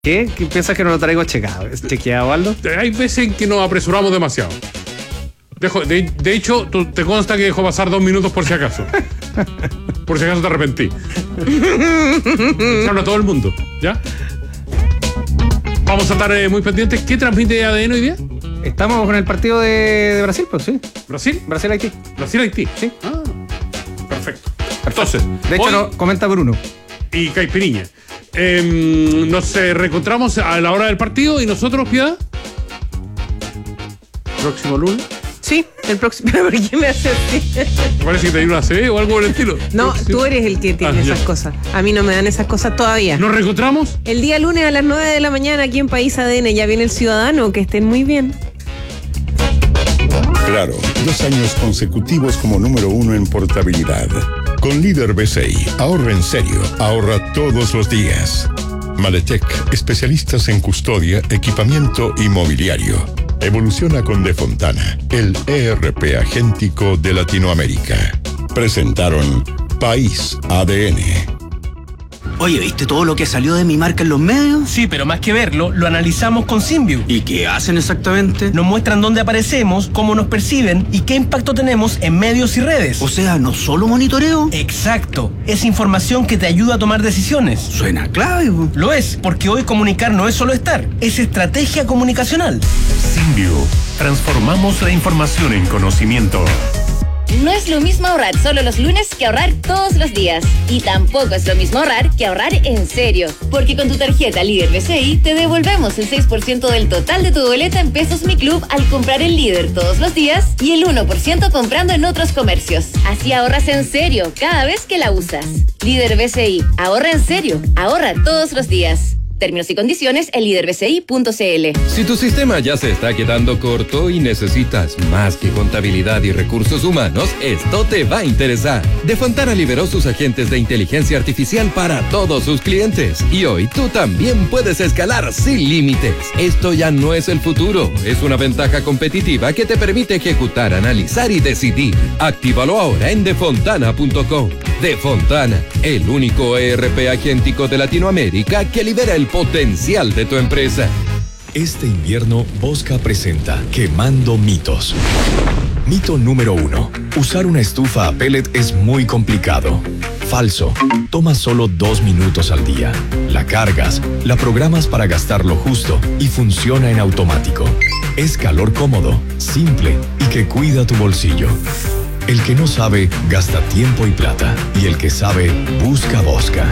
¿Qué? ¿Qué piensas que no lo traigo chequeado, Aldo? Hay veces en que nos apresuramos demasiado. De hecho, te consta que dejo pasar 2 minutos por si acaso. Por si acaso te arrepentí. Habla todo el mundo, ¿ya? Vamos a estar muy pendientes. ¿Qué transmite ADN hoy día? Estamos con el partido de Brasil, pues sí. ¿Brasil? Brasil-Haití. ¿Brasil-Haití? Sí. Ah, perfecto. Entonces, de hecho, comenta Bruno. Y Caipiriña. Nos reencontramos a la hora del partido y nosotros, Piedad. ¿Próximo lunes? Sí, el próximo. ¿Pero por qué me hace así? Me parece que te dio una CB o algo por el estilo. No, tú eres el que tiene esas cosas. A mí no me dan esas cosas todavía. ¿Nos reencontramos? El día lunes a las 9 de la mañana aquí en País ADN. Ya viene el ciudadano. Que estén muy bien. Claro, 2 años consecutivos como número 1 en portabilidad. Con Líder BCI, ahorra en serio, ahorra todos los días. Maletec, especialistas en custodia, equipamiento y mobiliario. Evoluciona con De Fontana, el ERP agéntico de Latinoamérica. Presentaron País ADN. Oye, ¿viste todo lo que salió de mi marca en los medios? Sí, pero más que verlo, lo analizamos con Simview. ¿Y qué hacen exactamente? Nos muestran dónde aparecemos, cómo nos perciben y qué impacto tenemos en medios y redes. O sea, no solo monitoreo. Exacto. Es información que te ayuda a tomar decisiones. Suena clave, po. Lo es, porque hoy comunicar no es solo estar, es estrategia comunicacional. Simview. Transformamos la información en conocimiento. No es lo mismo ahorrar solo los lunes que ahorrar todos los días. Y tampoco es lo mismo ahorrar que ahorrar en serio. Porque con tu tarjeta Líder BCI te devolvemos el 6% del total de tu boleta en Pesos Mi Club al comprar en Líder todos los días y el 1% comprando en otros comercios. Así ahorras en serio cada vez que la usas. Líder BCI. Ahorra en serio. Ahorra todos los días. Términos y condiciones en liderbci.cl. Si tu sistema ya se está quedando corto y necesitas más que contabilidad y recursos humanos, esto te va a interesar. De Fontana liberó sus agentes de inteligencia artificial para todos sus clientes. Y hoy tú también puedes escalar sin límites. Esto ya no es el futuro. Es una ventaja competitiva que te permite ejecutar, analizar y decidir. Actívalo ahora en defontana.com. De Fontana, el único ERP agéntico de Latinoamérica que libera el potencial de tu empresa. Este invierno, Bosca presenta Quemando Mitos. Mito número 1. Usar una estufa a pellet es muy complicado. Falso. Toma solo 2 minutos al día. La cargas, la programas para gastar lo justo y funciona en automático. Es calor cómodo, simple y que cuida tu bolsillo. El que no sabe, gasta tiempo y plata. Y el que sabe, busca Bosca.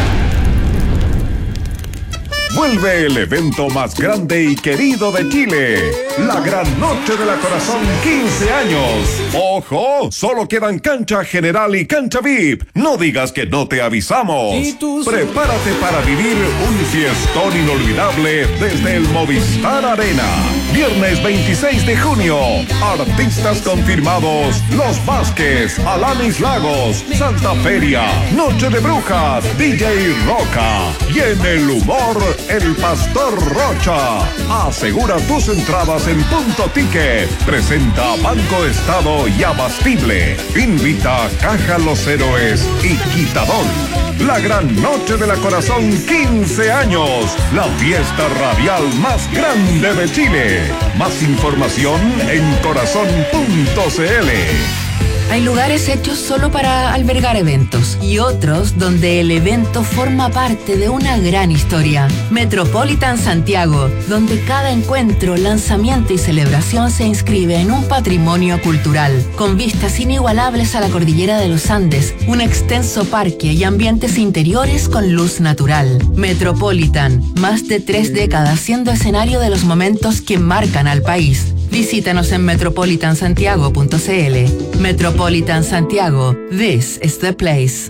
Vuelve el evento más grande y querido de Chile, la Gran Noche de la Corazón 15 años. ¡Ojo! Solo quedan cancha general y cancha VIP. No digas que no te avisamos. Prepárate para vivir un fiestón inolvidable desde el Movistar Arena. Viernes 26 de junio. Artistas confirmados: Los Vázquez, Alanis Lagos, Santa Feria, Noche de Brujas, DJ Roca. Y en el humor, el Pastor Rocha. Asegura tus entradas en Punto Ticket. Presenta Banco Estado y Abastible. Invita Caja Los Héroes y Quitador. La Gran Noche de la Corazón 15 años. La fiesta radial más grande de Chile. Más información en corazón.cl. Hay lugares hechos solo para albergar eventos y otros donde el evento forma parte de una gran historia. Metropolitan Santiago, donde cada encuentro, lanzamiento y celebración se inscribe en un patrimonio cultural, con vistas inigualables a la cordillera de los Andes, un extenso parque y ambientes interiores con luz natural. Metropolitan, más de 3 décadas siendo escenario de los momentos que marcan al país. Visítanos en metropolitansantiago.cl. Metropolitan Santiago, this is the place.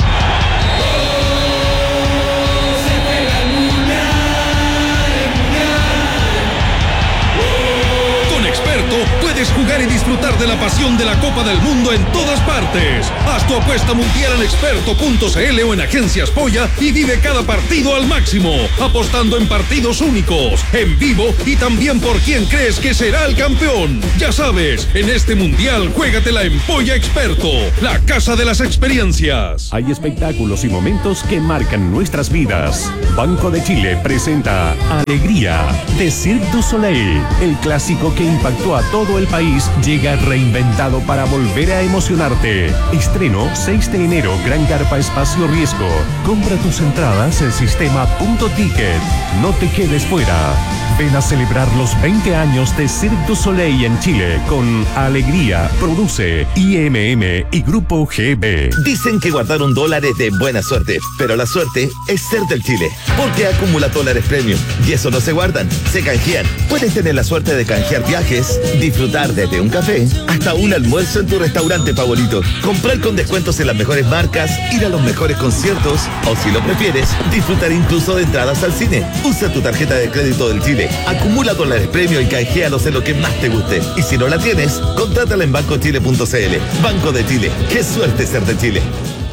Con Experto puedes jugar y disfrutar de de la pasión de la Copa del Mundo en todas partes. Haz tu apuesta mundial en experto.cl o en Agencias Polla y vive cada partido al máximo, apostando en partidos únicos, en vivo y también por quién crees que será el campeón. Ya sabes, en este mundial juégatela en Polla Experto, la casa de las experiencias. Hay espectáculos y momentos que marcan nuestras vidas. Banco de Chile presenta Alegría de Cirque du Soleil. El clásico que impactó a todo el país llega reinventado para volver a emocionarte. Estreno 6 de enero, Gran Carpa Espacio Riesgo. Compra tus entradas en sistema.ticket. No te quedes fuera. Ven a celebrar los 20 años de Cirque du Soleil en Chile con Alegría. Produce IMM y Grupo GB. Dicen que guardar $1 es de buena suerte, pero la suerte es ser del Chile, porque acumula dólares premium y eso no se guardan, se canjean. Puedes tener la suerte de canjear viajes, disfrutar desde un café hasta un almuerzo en tu restaurante favorito, comprar con descuentos en las mejores marcas, ir a los mejores conciertos o, si lo prefieres, disfrutar incluso de entradas al cine. Usa tu tarjeta de crédito del Chile, acumula dólares premium y canjealos en lo que más te guste. Y si no la tienes, contrátala en bancochile.cl. Banco de Chile, qué suerte ser de Chile.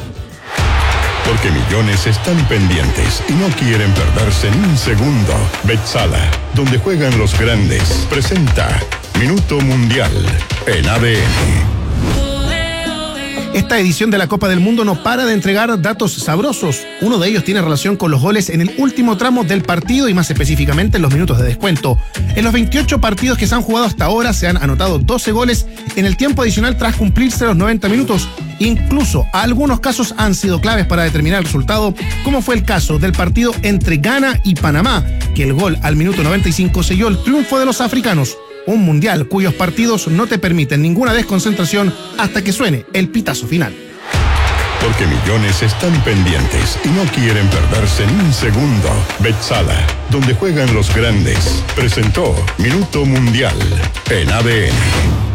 Porque millones están pendientes y no quieren perderse ni un segundo. Betsala, donde juegan los grandes, presenta Minuto Mundial en ADN. Esta edición de la Copa del Mundo no para de entregar datos sabrosos. Uno de ellos tiene relación con los goles en el último tramo del partido y más específicamente en los minutos de descuento. En los 28 partidos que se han jugado hasta ahora se han anotado 12 goles en el tiempo adicional tras cumplirse los 90 minutos. Incluso algunos casos han sido claves para determinar el resultado, como fue el caso del partido entre Ghana y Panamá, que el gol al minuto 95 selló el triunfo de los africanos. Un mundial cuyos partidos no te permiten ninguna desconcentración hasta que suene el pitazo final. Porque millones están pendientes y no quieren perderse ni un segundo. Betsala, donde juegan los grandes, presentó Minuto Mundial en ADN.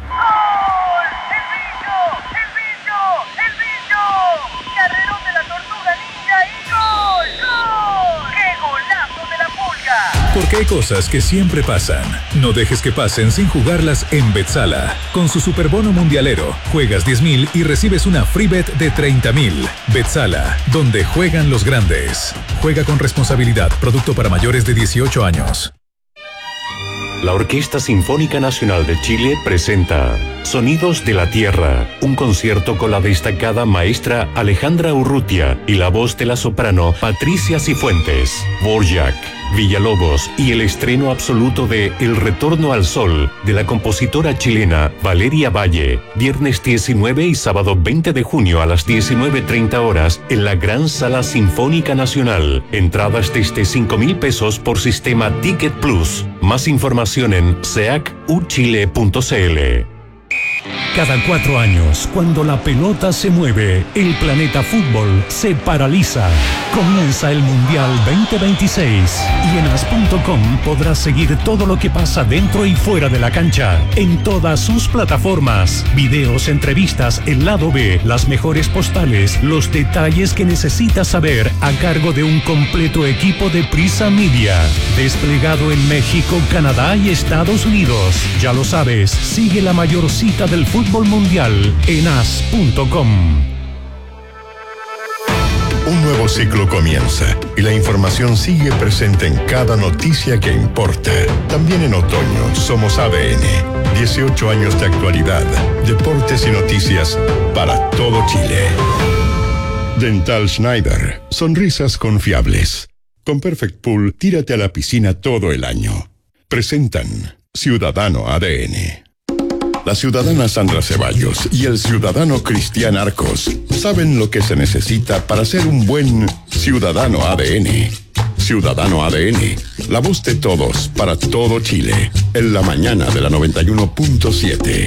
Porque hay cosas que siempre pasan. No dejes que pasen sin jugarlas en Betsala. Con su superbono mundialero, juegas 10.000 y recibes una free bet de 30.000. Betsala, donde juegan los grandes. Juega con responsabilidad. Producto para mayores de 18 años. La Orquesta Sinfónica Nacional de Chile presenta Sonidos de la Tierra, un concierto con la destacada maestra Alejandra Urrutia y la voz de la soprano Patricia Cifuentes, Borjak, Villalobos y el estreno absoluto de El Retorno al Sol de la compositora chilena Valeria Valle, viernes 19 y sábado 20 de junio a las 19:30 horas en la Gran Sala Sinfónica Nacional. Entradas desde 5.000 pesos por sistema Ticket Plus. Más información en seacuchile.cl. Cada 4 años, cuando la pelota se mueve, el planeta fútbol se paraliza. Comienza el Mundial 2026 y en as.com podrás seguir todo lo que pasa dentro y fuera de la cancha, en todas sus plataformas. Videos, entrevistas, el lado B, las mejores postales, los detalles que necesitas saber a cargo de un completo equipo de Prisa Media, desplegado en México, Canadá y Estados Unidos. Ya lo sabes, sigue la mayor cita del fútbol mundial en as.com. Un nuevo ciclo comienza y la información sigue presente en cada noticia que importa. También en otoño somos ADN. 18 años de actualidad, deportes y noticias para todo Chile. Dental Schneider. Sonrisas confiables. Con Perfect Pool, tírate a la piscina todo el año. Presentan Ciudadano ADN. La ciudadana Sandra Ceballos y el ciudadano Cristian Arcos saben lo que se necesita para ser un buen ciudadano ADN. Ciudadano ADN, la voz de todos para todo Chile, en la mañana de la 91.7.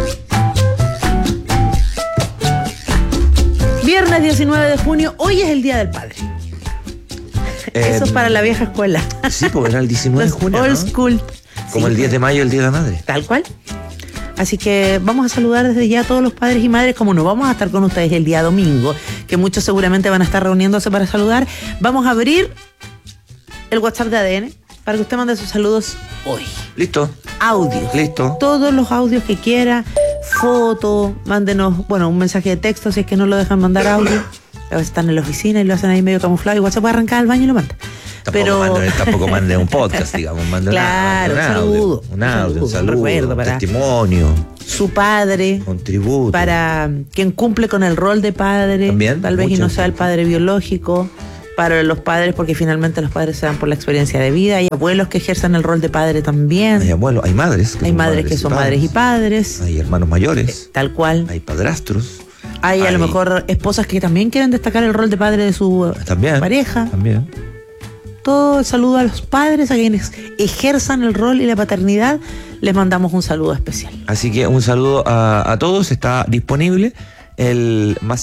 Viernes 19 de junio, hoy es el Día del Padre. Eso es para la vieja escuela. Sí, porque era el 19 de junio, old ¿no? school. Como sí, el 10 de mayo, el Día de la Madre. Tal cual. Así que vamos a saludar desde ya a todos los padres y madres. Como no vamos a estar con ustedes el día domingo, que muchos seguramente van a estar reuniéndose para saludar, vamos a abrir el WhatsApp de ADN, para que usted mande sus saludos hoy. Listo. Audios. Listo. Todos los audios que quiera, foto, mándenos, un mensaje de texto si es que no lo dejan mandar audio. A veces están en la oficina y lo hacen ahí medio camuflado, igual se puede arrancar al baño y lo manda. Tampoco mande un podcast, digamos, mande claro, un saludo, un saludo, recuerdo para testimonio, su padre, un tributo, para quien cumple con el rol de padre, también, tal vez y no sea el padre biológico, para los padres, porque finalmente los padres se dan por la experiencia de vida, hay abuelos que ejercen el rol de padre también, hay abuelos, hay madres que son madres y padres, hay hermanos mayores, tal cual, hay padrastros, hay a lo mejor esposas que también quieren destacar el rol de padre de su pareja. También. Todo el saludo a los padres, a quienes ejerzan el rol y la paternidad, les mandamos un saludo especial. Así que un saludo a todos, está disponible el más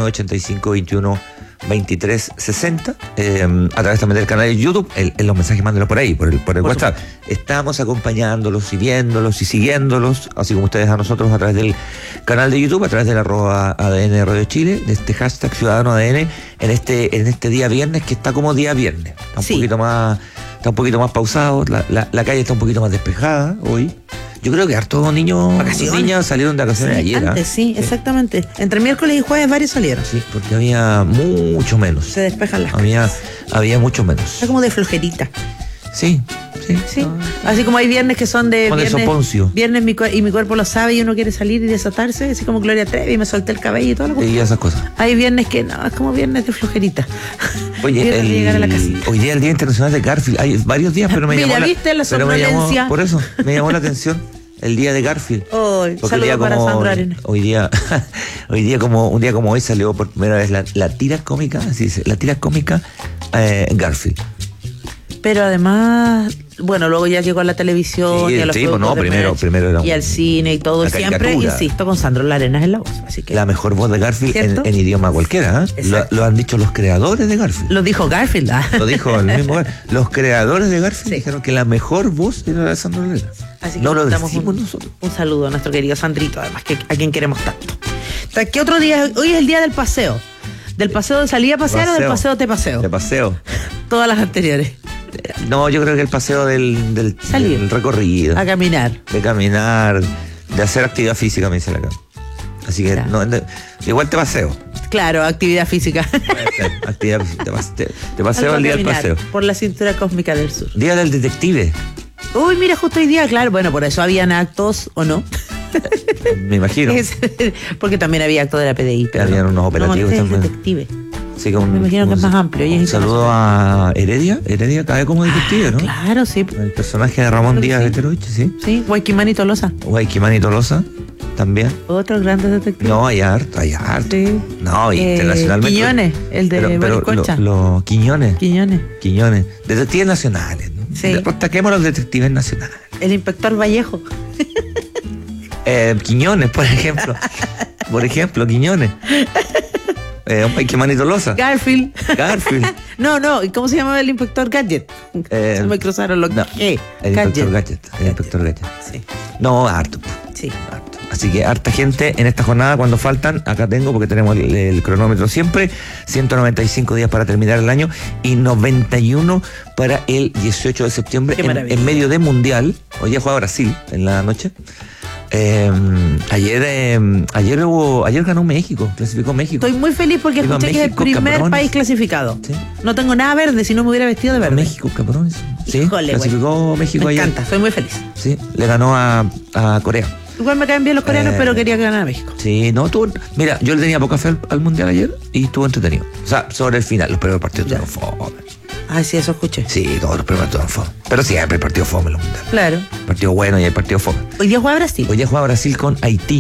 569-8521-2360, a través también del canal de YouTube, los mensajes mándenlos por ahí, por el WhatsApp. Estamos acompañándolos y viéndolos y siguiéndolos, así como ustedes a nosotros a través del canal de YouTube, a través del @ADN Radio Chile, de este hashtag Ciudadano ADN, en este día viernes, que está como día viernes. Está un poquito más pausado, la calle está un poquito más despejada hoy. Yo creo que hartos niños salieron de vacaciones ayer. Antes, sí, exactamente. Entre miércoles y jueves varios salieron. Sí, porque había mucho menos. Se despejan las había mucho menos. Está como de flojerita. Sí. Así como hay viernes que son de viernes y mi cuerpo lo sabe y uno quiere salir y desatarse, así como Gloria Trevi, y me solté el cabello y toda la cosa. Y esas cosas. Hay viernes que no, es como viernes de flojerita. Oye, llegar a la casita. Hoy día es el Día Internacional de Garfield. Hay varios días, pero me llamó ¿viste la somnolencia? Por eso, me llamó la atención el día de Garfield. Saludos para Sandra Arenas. Hoy día como un día como hoy salió por primera vez la tira cómica, así dice, la tira cómica Garfield. Pero además, luego ya llegó a la televisión y a los primero era y al cine y todo. Siempre, insisto, con Sandro Arenas en la voz. Así que la mejor voz de Garfield en idioma cualquiera. Lo han dicho los creadores de Garfield. Lo dijo Garfield. Lo dijo el mismo Garfield. Los creadores de Garfield dijeron que la mejor voz era la de Sandro Arenas. Así que no lo decimos nosotros. Un saludo a nuestro querido Sandrito, además, a quien queremos tanto. ¿Qué otro día? Hoy es el día del paseo. ¿Del paseo de salir a pasear o del paseo de paseo? De paseo. Todas las anteriores. No, yo creo que el paseo del recorrido. A caminar. De caminar, de hacer actividad física, me dice la acá. Así que igual te paseo. Claro, actividad física. Actividad física. Te paseo el día del paseo. Por la cintura cósmica del sur. Día del detective. Uy, mira, justo hoy día, claro. Bueno, por eso habían actos, ¿o no? Me imagino. Porque también había actos de la PDI. Habían unos operativos también. Detective. Sí, me imagino que es más amplio. Un saludo a Heredia. Heredia cae como detective, ¿no? Claro, sí. El personaje de Ramón Díaz Veterovich, sí. Sí, Guayquimán y Tolosa. También. Otros grandes detectives. No, hay harto. Sí. No, internacionalmente. Quiñones, el de Baricocha. Los Quiñones. Detectives nacionales, ¿no? Sí. Destaquemos los detectives nacionales. El inspector Vallejo. Quiñones, por ejemplo. Quiñones. Guayquimán y Tolosa. Garfield. No, ¿y cómo se llamaba el inspector Gadget? Me cruzaron los El inspector Gadget. Sí. No, harto. Sí. Harto. Así que harta gente en esta jornada. Cuando faltan, acá tengo, porque tenemos el cronómetro siempre, 195 días para terminar el año y 91 para el 18 de septiembre, en medio de Mundial. Hoy día juega Brasil en la noche. Ayer ganó México, clasificó México. Estoy muy feliz porque escuché que es el primer país clasificado. ¿Sí? No tengo nada verde, si no me hubiera vestido de verde. México, cabrones. Sí, híjole, clasificó México ayer. Me encanta, soy muy feliz. Sí, le ganó a Corea. Igual me caen bien los coreanos, pero quería que ganara México. Sí, mira, yo le tenía poca fe al Mundial ayer y estuvo entretenido. O sea, sobre el final, los primeros partidos tuvieron fome. Ah, sí, eso escuché. Sí, todos los primeros tuvieron fome. Pero siempre hay partido fome en los Mundiales. Claro. Partido bueno y hay partido fome. Hoy día juega Brasil. Hoy día juega Brasil con Haití.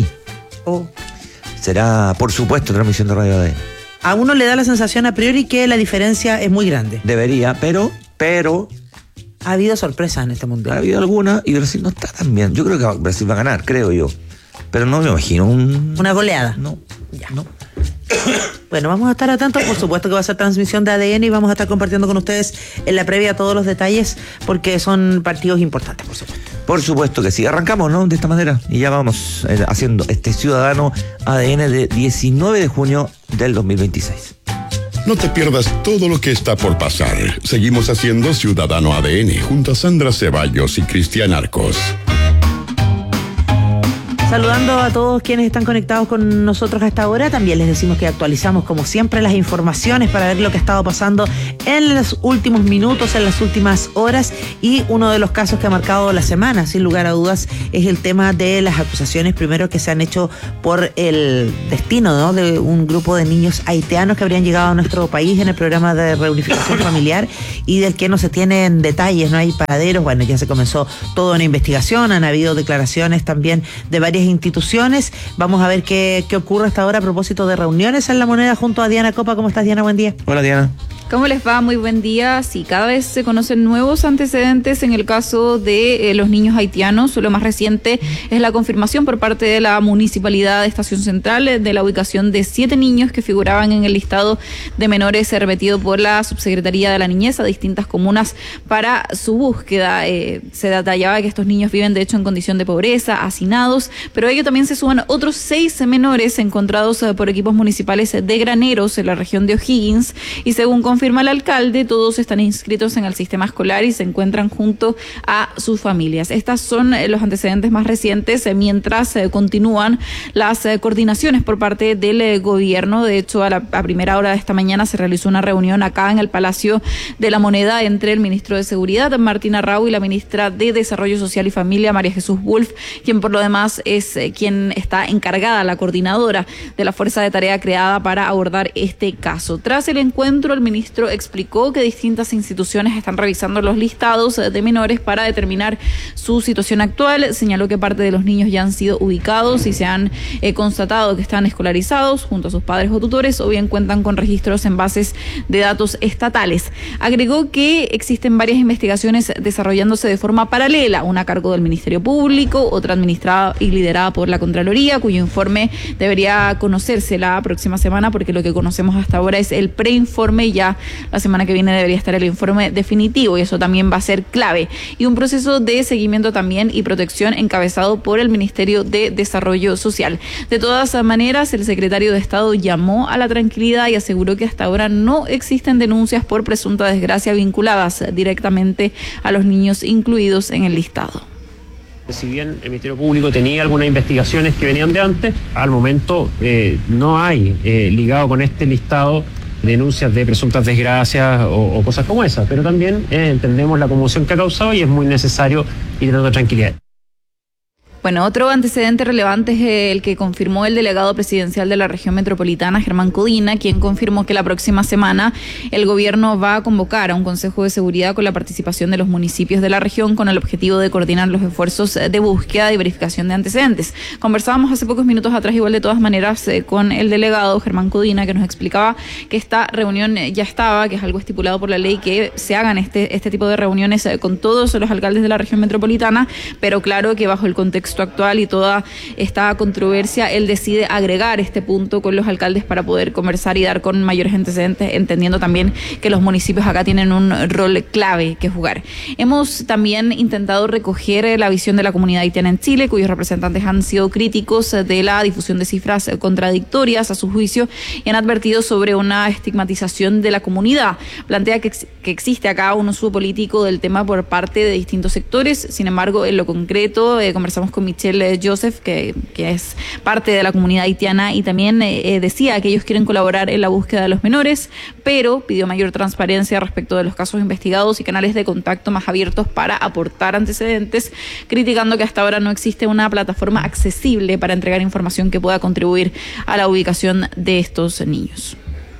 Será, por supuesto, transmisión de Radio ADN. A uno le da la sensación a priori que la diferencia es muy grande. Debería, pero ha habido sorpresas en este Mundial. Ha habido algunas y Brasil no está tan bien. Yo creo que Brasil va a ganar, creo yo. Pero no me imagino una goleada. No. Bueno, vamos a estar atentos, por supuesto que va a ser transmisión de ADN y vamos a estar compartiendo con ustedes en la previa todos los detalles porque son partidos importantes, por supuesto. Por supuesto que sí. Arrancamos, ¿no? De esta manera y ya vamos haciendo este Ciudadano ADN de 19 de junio del 2026. No te pierdas todo lo que está por pasar. Seguimos haciendo Ciudadano ADN junto a Sandra Ceballos y Cristian Arcos. Saludando a todos quienes están conectados con nosotros a esta hora. También les decimos que actualizamos como siempre las informaciones para ver lo que ha estado pasando en los últimos minutos, en las últimas horas. Y uno de los casos que ha marcado la semana, sin lugar a dudas, es el tema de las acusaciones, primero que se han hecho por el destino, ¿no?, de un grupo de niños haitianos que habrían llegado a nuestro país en el programa de reunificación familiar y del que no se tienen detalles, no hay paraderos. Bueno, ya se comenzó toda una investigación, han habido declaraciones también de varias instituciones. Vamos a ver qué ocurre hasta ahora a propósito de reuniones en La Moneda junto a Diana Copa. ¿Cómo estás, Diana? Buen día. Hola, Diana. ¿Cómo les va? Muy buen día. Sí, cada vez se conocen nuevos antecedentes en el caso de los niños haitianos. Lo más reciente es la confirmación por parte de la Municipalidad de Estación Central de la ubicación de 7 niños que figuraban en el listado de menores remitido por la Subsecretaría de la Niñez a distintas comunas para su búsqueda. Se detallaba que estos niños viven de hecho en condición de pobreza, hacinados, pero a ello también se suman otros 6 menores encontrados por equipos municipales de graneros en la región de O'Higgins y según confirma el alcalde, todos están inscritos en el sistema escolar y se encuentran junto a sus familias. Estas son los antecedentes más recientes mientras continúan las coordinaciones por parte del gobierno. De hecho, a primera hora de esta mañana se realizó una reunión acá en el Palacio de la Moneda entre el ministro de Seguridad, Martín Arrau, y la ministra de Desarrollo Social y Familia, María Jesús Wolf, quien por lo demás es quien está encargada, la coordinadora de la fuerza de tarea creada para abordar este caso. Tras el encuentro, el ministro explicó que distintas instituciones están revisando los listados de menores para determinar su situación actual. Señaló que parte de los niños ya han sido ubicados y se han constatado que están escolarizados junto a sus padres o tutores o bien cuentan con registros en bases de datos estatales. Agregó que existen varias investigaciones desarrollándose de forma paralela, una a cargo del Ministerio Público, otra administrada y liderada por la Contraloría, cuyo informe debería conocerse la próxima semana, porque lo que conocemos hasta ahora es el preinforme. Ya la semana que viene debería estar el informe definitivo y eso también va a ser clave. Y un proceso de seguimiento también y protección encabezado por el Ministerio de Desarrollo Social. De todas maneras, el secretario de Estado llamó a la tranquilidad y aseguró que hasta ahora no existen denuncias por presunta desgracia vinculadas directamente a los niños incluidos en el listado. Si bien el Ministerio Público tenía algunas investigaciones que venían de antes, al momento no hay ligado con este listado denuncias de presuntas desgracias o cosas como esas, pero también entendemos la conmoción que ha causado y es muy necesario ir dando tranquilidad. Bueno, otro antecedente relevante es el que confirmó el delegado presidencial de la región metropolitana, Germán Codina, quien confirmó que la próxima semana el gobierno va a convocar a un consejo de seguridad con la participación de los municipios de la región con el objetivo de coordinar los esfuerzos de búsqueda y verificación de antecedentes. Conversábamos hace pocos minutos atrás, igual de todas maneras, con el delegado Germán Codina, que nos explicaba que esta reunión ya estaba, que es algo estipulado por la ley, que se hagan este tipo de reuniones con todos los alcaldes de la región metropolitana, pero claro que bajo el contexto actual y toda esta controversia, él decide agregar este punto con los alcaldes para poder conversar y dar con mayores antecedentes, entendiendo también que los municipios acá tienen un rol clave que jugar. Hemos también intentado recoger la visión de la comunidad haitiana en Chile, cuyos representantes han sido críticos de la difusión de cifras contradictorias a su juicio y han advertido sobre una estigmatización de la comunidad. Plantea que existe acá un uso político del tema por parte de distintos sectores. Sin embargo, en lo concreto, conversamos con Michelle Joseph, que es parte de la comunidad haitiana, y también decía que ellos quieren colaborar en la búsqueda de los menores, pero pidió mayor transparencia respecto de los casos investigados y canales de contacto más abiertos para aportar antecedentes, criticando que hasta ahora no existe una plataforma accesible para entregar información que pueda contribuir a la ubicación de estos niños.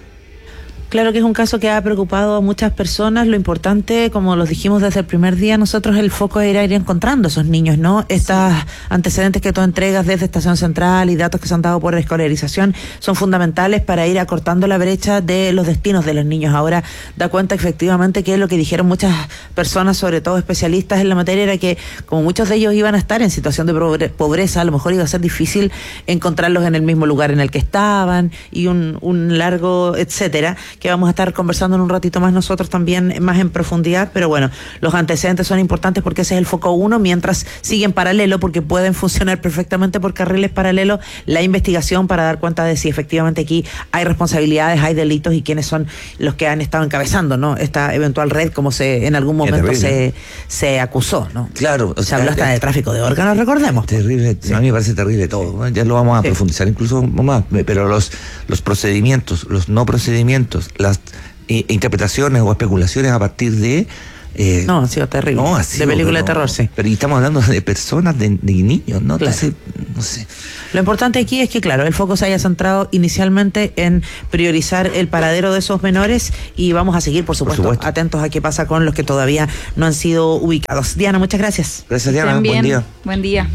Claro que es un caso que ha preocupado a muchas personas. Lo importante, como los dijimos desde el primer día, nosotros el foco era ir encontrando a esos niños, ¿no? Estos antecedentes que tú entregas desde Estación Central y datos que se han dado por escolarización son fundamentales para ir acortando la brecha de los destinos de los niños. Ahora da cuenta efectivamente que lo que dijeron muchas personas, sobre todo especialistas en la materia, era que como muchos de ellos iban a estar en situación de pobreza, a lo mejor iba a ser difícil encontrarlos en el mismo lugar en el que estaban y un largo etcétera, que que vamos a estar conversando en un ratito más nosotros también más en profundidad, pero bueno, los antecedentes son importantes porque ese es el foco 1, mientras siguen paralelo, porque pueden funcionar perfectamente por carriles paralelos, la investigación para dar cuenta de si efectivamente aquí hay responsabilidades, hay delitos y quiénes son los que han estado encabezando, ¿no? Esta eventual red, como en algún momento se acusó, ¿no? Claro. Se habló hasta de tráfico de órganos, recordemos. Terrible, sí. A mí me parece terrible todo, ¿no? Ya lo vamos a profundizar incluso más, pero los procedimientos, los no procedimientos, las interpretaciones o especulaciones a partir de... no, ha sido terrible. No, de película de terror, sí. Pero estamos hablando de personas, de niños, ¿no? Claro. Entonces, no sé. Lo importante aquí es que, claro, el foco se haya centrado inicialmente en priorizar el paradero de esos menores y vamos a seguir, por supuesto, atentos a qué pasa con los que todavía no han sido ubicados. Diana, muchas gracias. Gracias, Diana. Buen día. Buen día.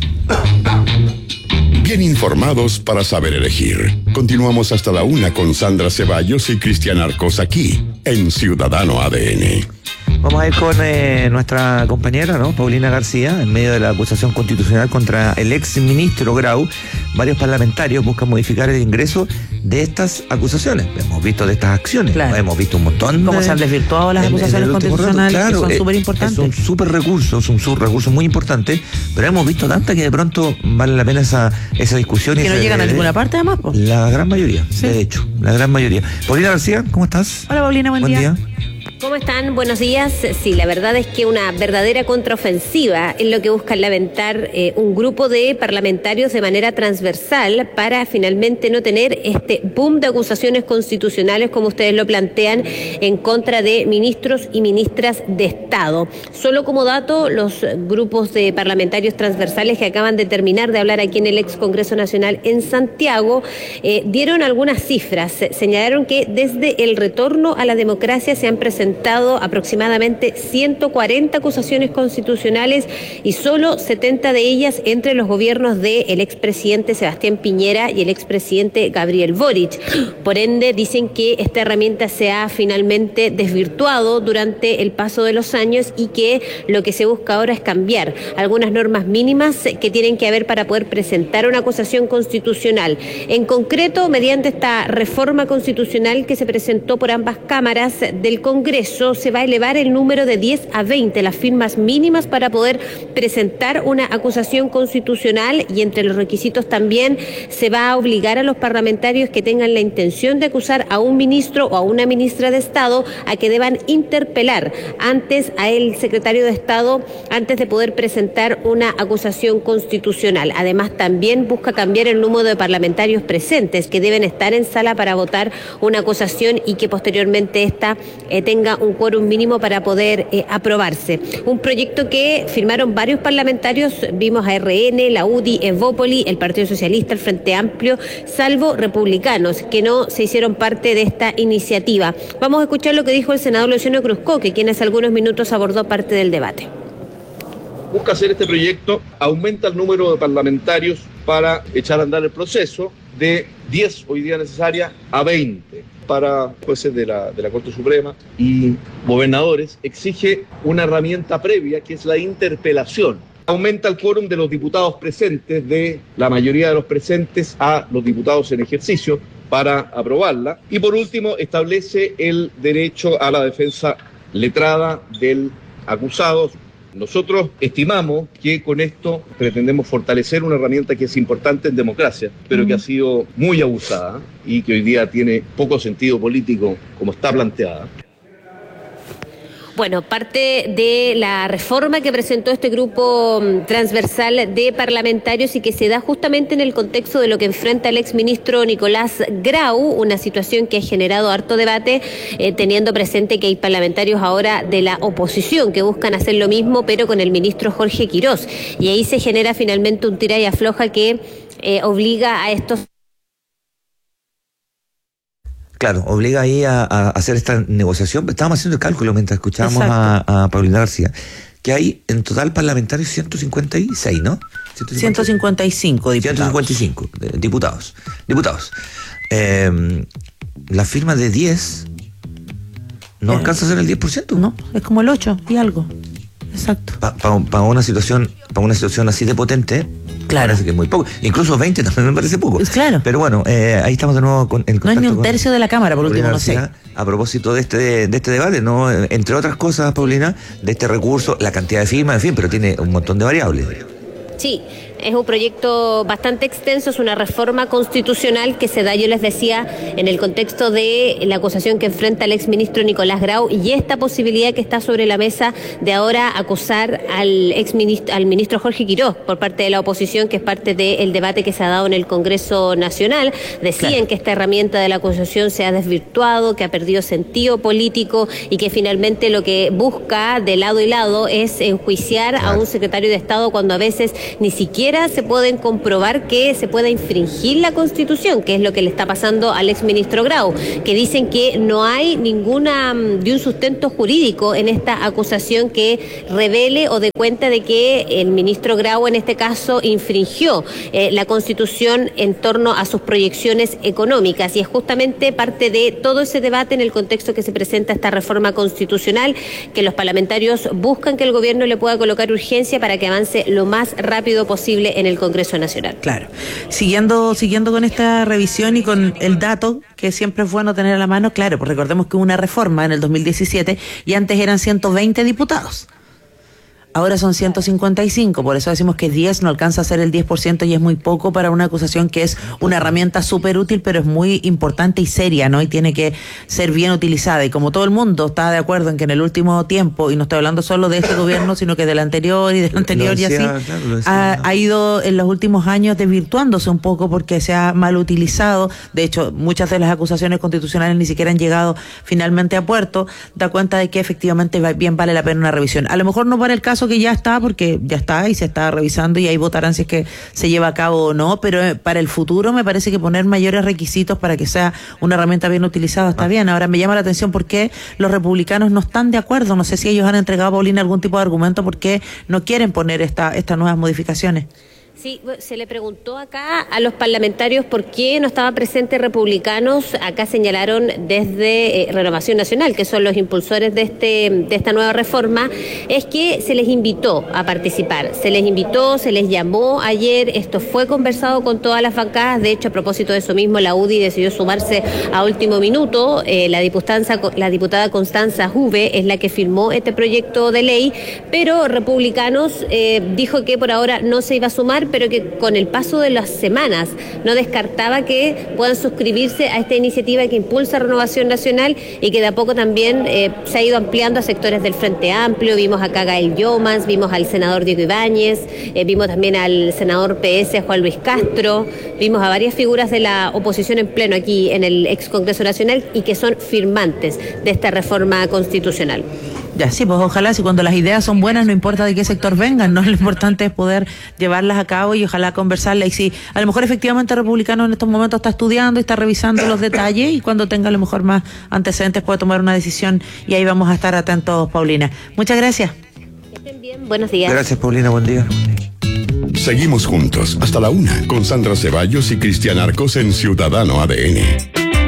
Bien informados para saber elegir. Continuamos hasta la 1 con Sandra Ceballos y Cristian Arcos aquí, en Ciudadano ADN. Vamos a ir con nuestra compañera, ¿no? Paulina García, en medio de la acusación constitucional contra el ex ministro Grau. Varios parlamentarios buscan modificar el ingreso de estas acusaciones. Hemos visto de estas acciones, claro. Hemos visto un montón. Cómo se han desvirtuado las acusaciones constitucionales, claro, que son súper importantes. Es un súper recurso, es un subrecurso muy importante, pero hemos visto tantas que de pronto vale la pena esa discusión. Que no llegan a ninguna parte, además, pues. La gran mayoría, sí. De hecho, la gran mayoría. Paulina García, ¿cómo estás? Hola, Paulina, buen día. ¿Cómo están? Buenos días. Sí, la verdad es que una verdadera contraofensiva es lo que busca lamentar un grupo de parlamentarios de manera transversal para finalmente no tener este boom de acusaciones constitucionales, como ustedes lo plantean, en contra de ministros y ministras de Estado. Solo como dato, los grupos de parlamentarios transversales que acaban de terminar de hablar aquí en el ex Congreso Nacional en Santiago dieron algunas cifras. Señalaron que desde el retorno a la democracia se han presentado aproximadamente 140 acusaciones constitucionales y solo 70 de ellas entre los gobiernos del expresidente Sebastián Piñera y el expresidente Gabriel Boric. Por ende, dicen que esta herramienta se ha finalmente desvirtuado durante el paso de los años y que lo que se busca ahora es cambiar algunas normas mínimas que tienen que haber para poder presentar una acusación constitucional. En concreto, mediante esta reforma constitucional que se presentó por ambas cámaras del Congreso, se va a elevar el número de 10 a 20, las firmas mínimas para poder presentar una acusación constitucional, y entre los requisitos también se va a obligar a los parlamentarios que tengan la intención de acusar a un ministro o a una ministra de Estado a que deban interpelar antes a el secretario de Estado antes de poder presentar una acusación constitucional. Además, también busca cambiar el número de parlamentarios presentes que deben estar en sala para votar una acusación y que posteriormente esta tenga un quórum mínimo para poder aprobarse. Un proyecto que firmaron varios parlamentarios, vimos a RN, la UDI, Evópoli, el Partido Socialista, el Frente Amplio, salvo republicanos, que no se hicieron parte de esta iniciativa. Vamos a escuchar lo que dijo el senador Luciano Cruzcoque, quien hace algunos minutos abordó parte del debate. Busca hacer este proyecto, aumenta el número de parlamentarios para echar a andar el proceso de 10 hoy día necesaria a 20 para jueces de la Corte Suprema y gobernadores. Exige una herramienta previa que es la interpelación. Aumenta el quórum de los diputados presentes, de la mayoría de los presentes a los diputados en ejercicio para aprobarla. Y por último, establece el derecho a la defensa letrada del acusado. Nosotros estimamos que con esto pretendemos fortalecer una herramienta que es importante en democracia, pero que ha sido muy abusada y que hoy día tiene poco sentido político como está planteada. Bueno, parte de la reforma que presentó este grupo transversal de parlamentarios y que se da justamente en el contexto de lo que enfrenta el exministro Nicolás Grau, una situación que ha generado harto debate, teniendo presente que hay parlamentarios ahora de la oposición que buscan hacer lo mismo, pero con el ministro Jorge Quirós. Y ahí se genera finalmente un tira y afloja que obliga a estos... Claro, obliga ahí a hacer esta negociación. Estábamos haciendo el cálculo mientras escuchábamos a Paulina García, que hay en total parlamentarios 156, ¿no? 155 diputados. 155 diputados. La firma de 10 no alcanza a ser el 10%. No, es como el 8 y algo. Exacto. Para una situación así de potente, Me parece que es muy poco. Incluso 20 también me parece poco. Claro. Pero bueno, ahí estamos de nuevo con el contacto. No es ni un tercio de la Cámara, por último, no sé. A propósito de este debate, ¿no? Entre otras cosas, Paulina, de este recurso, la cantidad de firmas, en fin, pero tiene un montón de variables. Sí, es un proyecto bastante extenso, es una reforma constitucional que se da, yo les decía, en el contexto de la acusación que enfrenta el exministro Nicolás Grau y esta posibilidad que está sobre la mesa de ahora acusar al ministro Jorge Quiroz por parte de la oposición, que es parte del debate que se ha dado en el Congreso Nacional. Decían que esta herramienta de la acusación se ha desvirtuado, que ha perdido sentido político y que finalmente lo que busca de lado y lado es enjuiciar a un secretario de Estado cuando a veces ni siquiera se pueden comprobar que se pueda infringir la Constitución, que es lo que le está pasando al exministro Grau, que dicen que no hay ninguna de un sustento jurídico en esta acusación que revele o dé cuenta de que el ministro Grau en este caso infringió la Constitución en torno a sus proyecciones económicas, y es justamente parte de todo ese debate en el contexto que se presenta esta reforma constitucional, que los parlamentarios buscan que el gobierno le pueda colocar urgencia para que avance lo más rápido posible en el Congreso Nacional. Claro. Siguiendo con esta revisión y con el dato que siempre es bueno tener a la mano, claro, pues recordemos que hubo una reforma en el 2017 y antes eran 120 diputados. Ahora son 155, por eso decimos que 10 no alcanza a ser el 10% y es muy poco para una acusación que es una herramienta súper útil, pero es muy importante y seria, ¿no? Y tiene que ser bien utilizada. Y como todo el mundo está de acuerdo en que en el último tiempo, y no estoy hablando solo de este gobierno, sino que del anterior y del anterior y así, ha ido en los últimos años desvirtuándose un poco porque se ha mal utilizado. De hecho, muchas de las acusaciones constitucionales ni siquiera han llegado finalmente a puerto. Da cuenta de que efectivamente bien vale la pena una revisión. A lo mejor no para el caso que ya está, porque ya está y se está revisando y ahí votarán si es que se lleva a cabo o no, pero para el futuro me parece que poner mayores requisitos para que sea una herramienta bien utilizada está bien. Ahora me llama la atención por qué los republicanos no están de acuerdo. No sé si ellos han entregado a Paulina algún tipo de argumento por qué no quieren poner estas nuevas modificaciones. Sí, se le preguntó acá a los parlamentarios por qué no estaban presentes republicanos. Acá señalaron desde Renovación Nacional, que son los impulsores de esta nueva reforma, es que se les invitó a participar. Se les invitó, se les llamó ayer, esto fue conversado con todas las bancadas. De hecho, a propósito de eso mismo, la UDI decidió sumarse a último minuto. La diputada Constanza Juve es la que firmó este proyecto de ley, pero Republicanos dijo que por ahora no se iba a sumar, pero que con el paso de las semanas no descartaba que puedan suscribirse a esta iniciativa que impulsa Renovación Nacional y que de a poco también se ha ido ampliando a sectores del Frente Amplio. Vimos acá a Gael Llomas, vimos al senador Diego Ibáñez, vimos también al senador PS Juan Luis Castro, vimos a varias figuras de la oposición en pleno aquí en el ex Congreso Nacional y que son firmantes de esta reforma constitucional. Ya, sí, pues ojalá, si cuando las ideas son buenas, no importa de qué sector vengan, ¿no? Lo importante es poder llevarlas a cabo y ojalá conversarlas. Y si a lo mejor efectivamente el republicano en estos momentos está estudiando y está revisando los detalles y cuando tenga a lo mejor más antecedentes puede tomar una decisión y ahí vamos a estar atentos, Paulina. Muchas gracias. Que estén bien, buenos días. Gracias, Paulina, buen día. Seguimos juntos hasta la 1 con Sandra Ceballos y Cristian Arcos en Ciudadano ADN.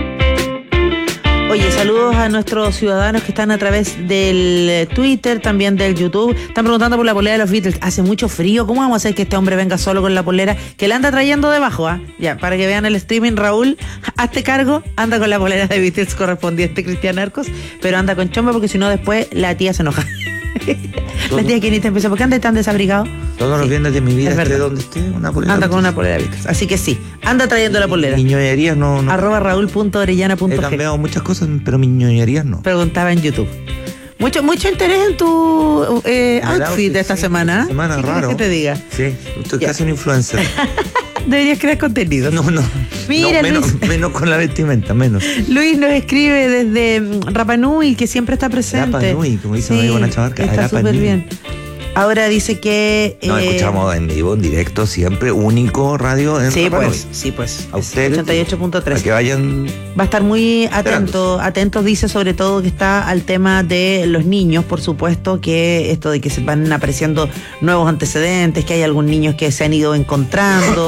Oye, saludos a nuestros ciudadanos que están a través del Twitter, también del YouTube. Están preguntando por la polera de los Beatles. Hace mucho frío. ¿Cómo vamos a hacer que este hombre venga solo con la polera que le anda trayendo debajo? Ya, para que vean el streaming, Raúl, hazte cargo. Anda con la polera de Beatles correspondiente, Cristian Arcos, pero anda con chomba porque si no después la tía se enoja. La tía Quinita empieza, ¿por qué andas tan desabrigado? Todos los viernes de mi vida, esté donde esté, una polera. Anda con una polera de Beatles. Así que sí, anda trayendo la polera. Mi ñoñerías no. @raúl.orellana.g. He cambiado muchas cosas, pero mis ñoñerías no. Preguntaba en YouTube. Mucho interés en tu outfit de esta semana. Semana raro. ¿Qué te diga? Sí, estoy casi un influencer. Deberías crear contenido. No. Mira, no, Luis. menos con la vestimenta, menos. Luis nos escribe desde Rapa Nui, que siempre está presente. Rapa Nui, como dice mi amigo Nacho Barca. Está súper bien. Ahora dice que... Nos escuchamos en vivo, en directo, siempre, único radio en sí, Rapa pues, Nui. Sí, pues. A ustedes. 88.3. Para que vayan... Va a estar muy atentos, dice sobre todo que está al tema de los niños, por supuesto, que esto de que se van apareciendo nuevos antecedentes, que hay algunos niños que se han ido encontrando...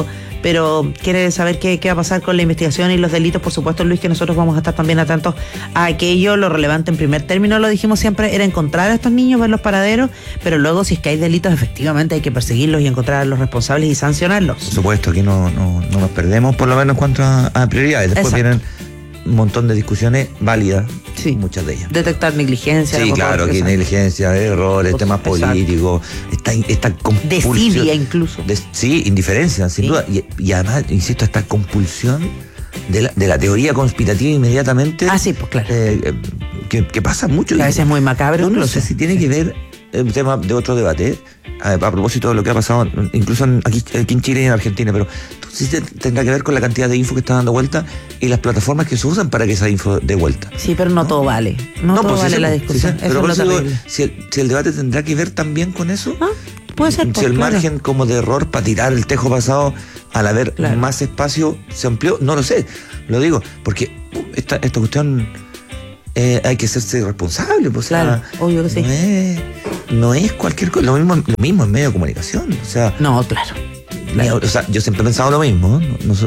pero quiere saber qué va a pasar con la investigación y los delitos. Por supuesto, Luis, que nosotros vamos a estar también atentos a aquello. Lo relevante en primer término, lo dijimos siempre, era encontrar a estos niños, ver los paraderos, pero luego si es que hay delitos, efectivamente hay que perseguirlos y encontrar a los responsables y sancionarlos. Por supuesto, aquí no nos perdemos, por lo menos en cuanto a prioridades. Después vienen un montón de discusiones válidas, muchas de ellas. Detectar negligencia. Sí, claro, aquí negligencia, errores, temas políticos, esta compulsión. Desidia incluso. Sí, indiferencia, sin duda. Y además, insisto, esta compulsión de la teoría conspirativa inmediatamente. Sí, pues claro. Que pasa mucho. Que a veces es muy macabro. No sé si tiene que ver un tema de otro debate, a propósito de lo que ha pasado incluso aquí en Chile y en Argentina, pero sí tendrá que ver con la cantidad de info que está dando vuelta y las plataformas que se usan para que esa info dé vuelta. Sí, pero no todo vale. No todo vale la discusión. Pero por eso digo, si el debate tendrá que ver también con eso. Puede ser. Si el margen como de error para tirar el tejo pasado al haber más espacio se amplió, no lo sé. Lo digo, porque esta cuestión hay que hacerse responsable. Pues, claro, obvio que sí. No es cualquier cosa. Lo mismo en medio de comunicación. O sea, no, claro. O sea, yo siempre he pensado lo mismo,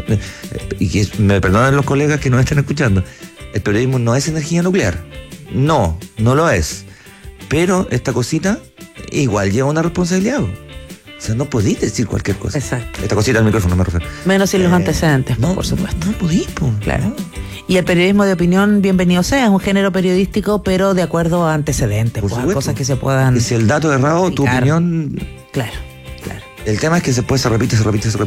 y que me perdonen los colegas que nos estén escuchando. El periodismo no es energía nuclear. No lo es. Pero esta cosita igual lleva una responsabilidad. O sea, no podís decir cualquier cosa. Exacto. Esta cosita del micrófono me refiero. Menos sin los antecedentes, por supuesto. No podís, claro. Y el periodismo de opinión, bienvenido sea, es un género periodístico, pero de acuerdo a antecedentes, a cosas que se puedan. Y si el dato es errado, tu opinión. Claro. El tema es que después se repite.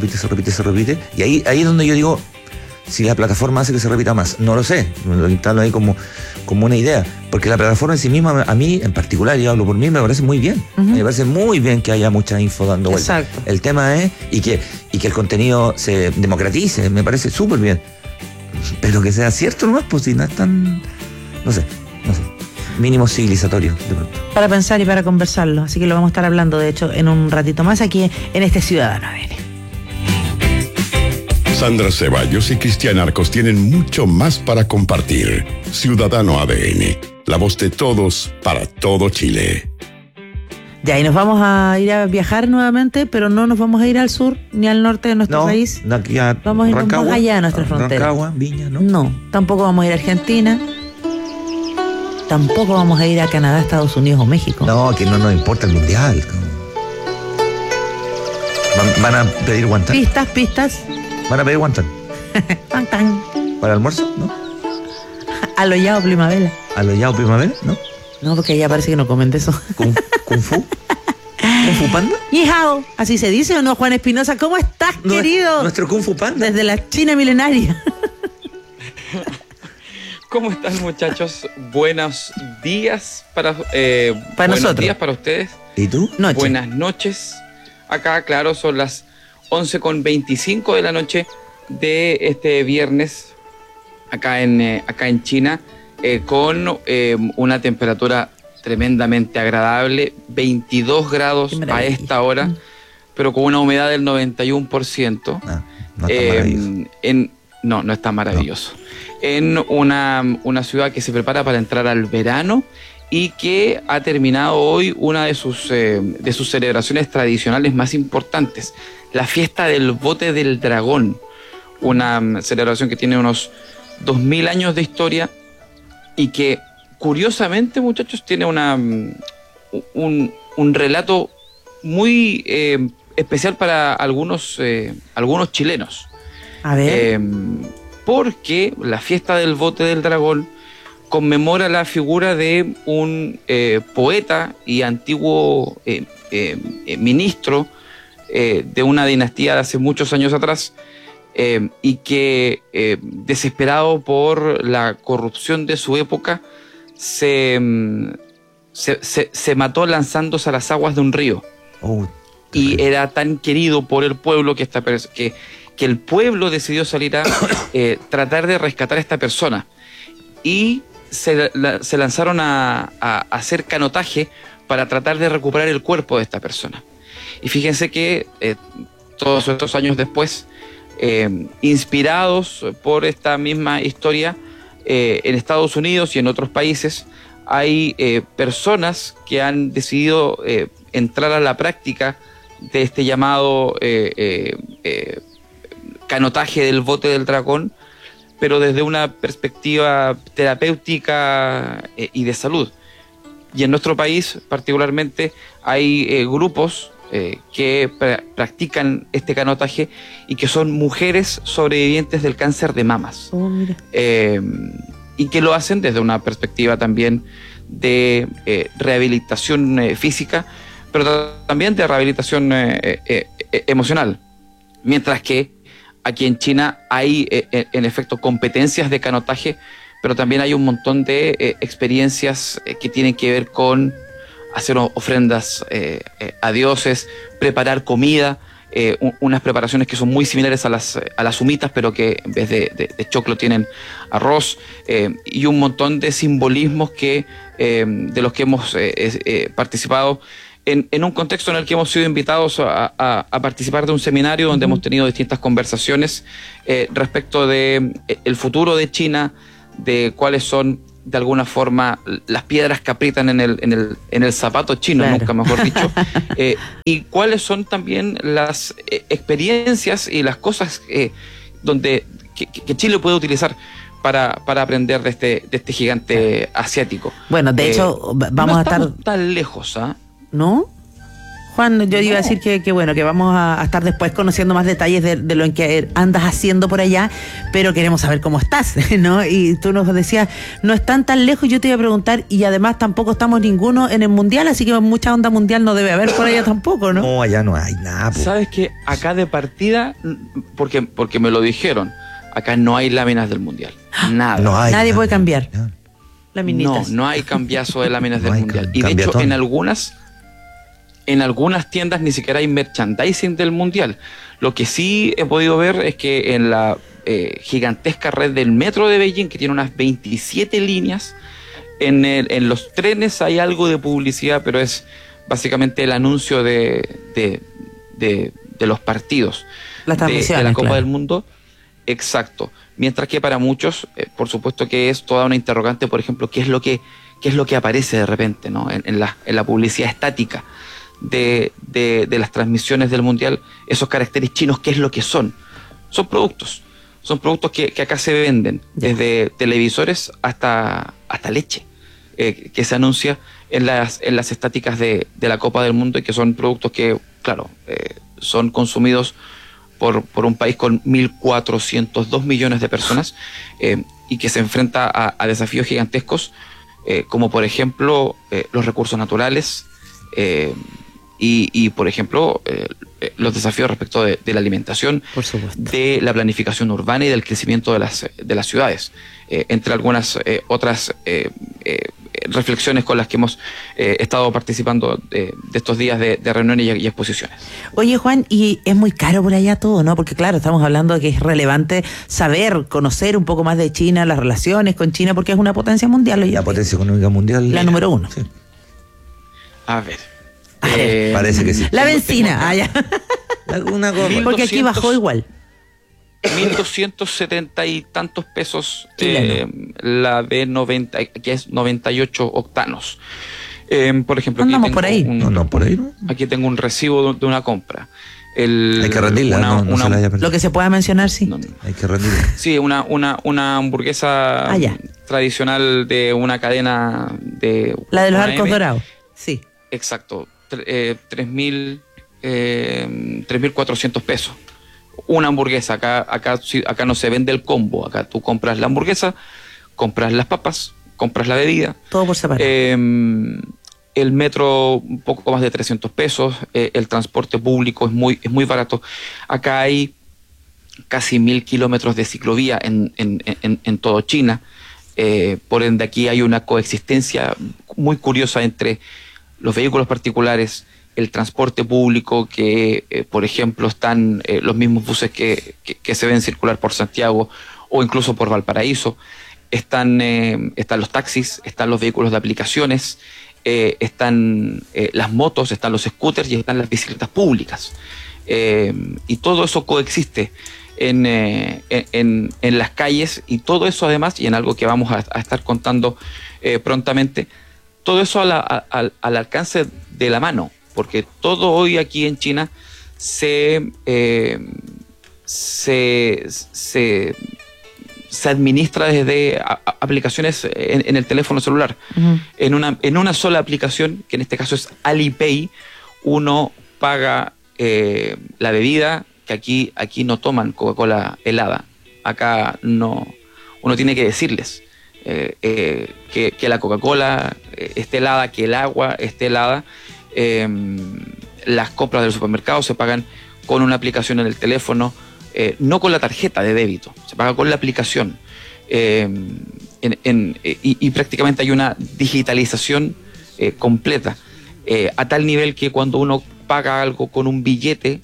Y ahí es donde yo digo, si la plataforma hace que se repita más. No lo sé. Lo instalo ahí como una idea. Porque la plataforma en sí misma, a mí en particular, yo hablo por mí, me parece muy bien. Me parece muy bien que haya mucha info dando vuelta. Exacto. El tema es, y que el contenido se democratice, me parece súper bien. Pero que sea cierto nomás, pues si no es tan. No sé. Mínimo civilizatorio, de pronto. Para pensar y para conversarlo. Así que lo vamos a estar hablando, de hecho, en un ratito más aquí en este Ciudadano ADN. Sandra Ceballos y Cristian Arcos tienen mucho más para compartir. Ciudadano ADN, la voz de todos para todo Chile. Ya, y nos vamos a ir a viajar nuevamente, pero no nos vamos a ir al sur ni al norte de nuestro país. Aquí a vamos a ir más allá de nuestra frontera. Rancagua, Viña, ¿no? No, tampoco vamos a ir a Argentina. Tampoco vamos a ir a Canadá, Estados Unidos o México. No, que no nos importa el mundial. ¿Van a pedir guantán? Pistas. ¿Van a pedir guantán? Guantán. ¿Para el almuerzo? ¿No? Aloyado primavera. ¿Aloyado primavera? ¿No? No, porque ya parece que no comen de eso. ¿Kung Fu? ¿Kung Fu Panda? Yihao, ¿así se dice o no, Juan Espinosa? ¿Cómo estás, querido? Nuestro Kung Fu Panda. Desde la China milenaria. ¿Cómo están, muchachos? Buenos días para nosotros. Días para ustedes. ¿Y tú? Noche. Buenas noches. Acá, claro, son las 11:25 de la noche de este viernes, acá en China, con una temperatura tremendamente agradable, 22 grados a esta hora, pero con una humedad del 91%. No está maravilloso. No está maravilloso. En una ciudad que se prepara para entrar al verano y que ha terminado hoy una de sus celebraciones tradicionales más importantes, la fiesta del bote del dragón, una celebración que tiene unos 2000 años de historia y que curiosamente, muchachos, tiene un relato muy especial para algunos chilenos. A ver. Porque la fiesta del bote del dragón conmemora la figura de un poeta y antiguo ministro de una dinastía de hace muchos años atrás, y que desesperado por la corrupción de su época se mató lanzándose a las aguas de un río. Y era tan querido por el pueblo que el pueblo decidió salir a tratar de rescatar a esta persona, y se lanzaron a hacer canotaje para tratar de recuperar el cuerpo de esta persona. Y fíjense que todos estos años después, inspirados por esta misma historia, en Estados Unidos y en otros países hay personas que han decidido canotaje del bote del dragón, pero desde una perspectiva terapéutica y de salud. Y en nuestro país particularmente hay grupos que practican este canotaje y que son mujeres sobrevivientes del cáncer de mamas. Y que lo hacen desde una perspectiva también de rehabilitación física, pero también de rehabilitación emocional. Mientras que aquí en China hay en efecto competencias de canotaje, pero también hay un montón de experiencias que tienen que ver con hacer ofrendas a dioses, preparar comida, unas preparaciones que son muy similares a las humitas, pero que en vez de choclo tienen arroz, y un montón de simbolismos que de los que hemos participado en un contexto en el que hemos sido invitados a participar de un seminario donde hemos tenido distintas conversaciones respecto de el futuro de China, de cuáles son de alguna forma las piedras que aprietan en el zapato chino, claro, nunca mejor dicho, y cuáles son también las experiencias y las cosas que Chile puede utilizar para aprender de este gigante asiático. Bueno, de hecho, vamos a estar tan lejos, ¿ah? ¿No? Juan, yo iba a decir que bueno, que vamos a estar después conociendo más detalles de lo en que andas haciendo por allá, pero queremos saber cómo estás, ¿no? Y tú nos decías, no están tan lejos, yo te iba a preguntar, y además tampoco estamos ninguno en el mundial, así que mucha onda mundial no debe haber por allá tampoco, ¿no? No, allá no hay nada. ¿Sabes qué? Acá de partida, porque me lo dijeron, acá no hay láminas del mundial. Nada. No hay, nadie puede cambiar. Laminitas. No hay cambiazo de láminas del mundial. Y de hecho, en algunas tiendas ni siquiera hay merchandising del mundial. Lo que sí he podido ver es que en la gigantesca red del metro de Beijing, que tiene unas 27 líneas, en los trenes hay algo de publicidad, pero es básicamente el anuncio de los partidos de la Copa del Mundo. Exacto. Mientras que para muchos, por supuesto que es toda una interrogante, por ejemplo, qué es lo que aparece de repente, ¿no? en la publicidad estática de las transmisiones del mundial, esos caracteres chinos, ¿qué es lo que son? Son productos que acá se venden, desde televisores hasta leche, que se anuncia en las estáticas de la Copa del Mundo, y que son productos que, claro, son consumidos por un país con 1.402 millones de personas, y que se enfrenta a desafíos gigantescos, como por ejemplo los recursos naturales, y por ejemplo los desafíos respecto de la alimentación, de la planificación urbana y del crecimiento de las ciudades, entre algunas otras reflexiones con las que hemos estado participando de estos días de reuniones y exposiciones. Oye, Juan, y es muy caro por allá todo, ¿no? Porque claro, estamos hablando de que es relevante saber, conocer un poco más de China, las relaciones con China, porque es una potencia mundial. La potencia económica mundial. La número 1. Sí. A ver. Parece que sí. La benzina, ya. Porque aquí bajó igual. 1.270 y tantos pesos la B90, que es 98 octanos. Por ejemplo, aquí tengo por ahí. Por ahí, ¿no? Aquí tengo un recibo de una compra. Hay que rendirla, lo que se pueda mencionar, sí. Hay que rendirla. Sí, una hamburguesa tradicional de una cadena de... La de los Arcos Dorados, sí. Exacto, 3.400 pesos. Una hamburguesa, acá no se vende el combo, acá tú compras la hamburguesa, compras las papas, compras la bebida. Todo por separado. El metro un poco más de 300 pesos, el transporte público es muy barato. Acá hay casi 1.000 kilómetros de ciclovía en todo China, por ende aquí hay una coexistencia muy curiosa entre los vehículos particulares, el transporte público, que por ejemplo están los mismos buses que se ven circular por Santiago o incluso por Valparaíso, están los taxis, están los vehículos de aplicaciones, están las motos, están los scooters y están las bicicletas públicas, y todo eso coexiste en las calles, y todo eso además, y en algo que vamos a estar contando prontamente, todo eso al alcance de la mano, porque todo hoy aquí en China se se administra desde aplicaciones en el teléfono celular. En una sola aplicación, que en este caso es Alipay, uno paga la bebida, que aquí no toman Coca-Cola helada. Acá no, uno tiene que decirles que la Coca-Cola esté helada, que el agua esté helada. Las compras del supermercado se pagan con una aplicación en el teléfono, no con la tarjeta de débito, se paga con la aplicación. Y prácticamente hay una digitalización completa, a tal nivel que cuando uno paga algo con un billete,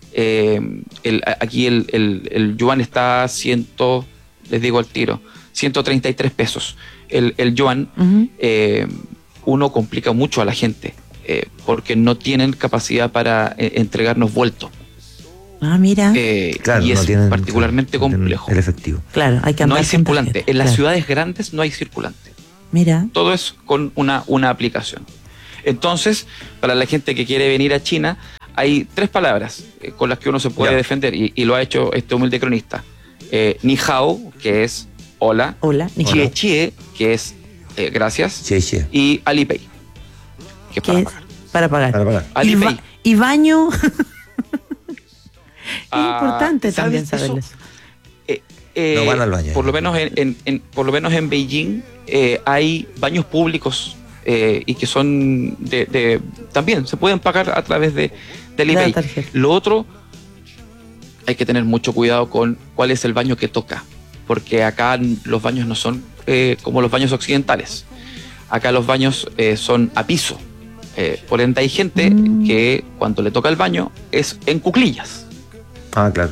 aquí el yuan está les digo al tiro, 133 pesos. El yuan, uno complica mucho a la gente, porque no tienen capacidad para entregarnos vuelto. Ah, mira. Claro, y no es tienen, particularmente complejo. El efectivo. Claro, hay que andar. No hay circulante. tarjeta, en las claro. ciudades grandes no hay circulante. Mira. Todo es con una aplicación. Entonces, para la gente que quiere venir a China, hay 3 palabras con las que uno se puede defender, y lo ha hecho este humilde cronista. Ni hao, que es hola. Hola. Chie chie, que es gracias. Chie chie. Y Alipay, que es para pagar. Para pagar. Para pagar. Alipay. Y baño. Es importante también saberlo. No van al baño. Por lo menos en Beijing hay baños públicos y que son también se pueden pagar a través de Alipay. Lo otro, hay que tener mucho cuidado con cuál es el baño que toca, porque acá los baños no son como los baños occidentales. Acá los baños son a piso. Por ende hay gente que cuando le toca el baño es en cuclillas. Ah, claro.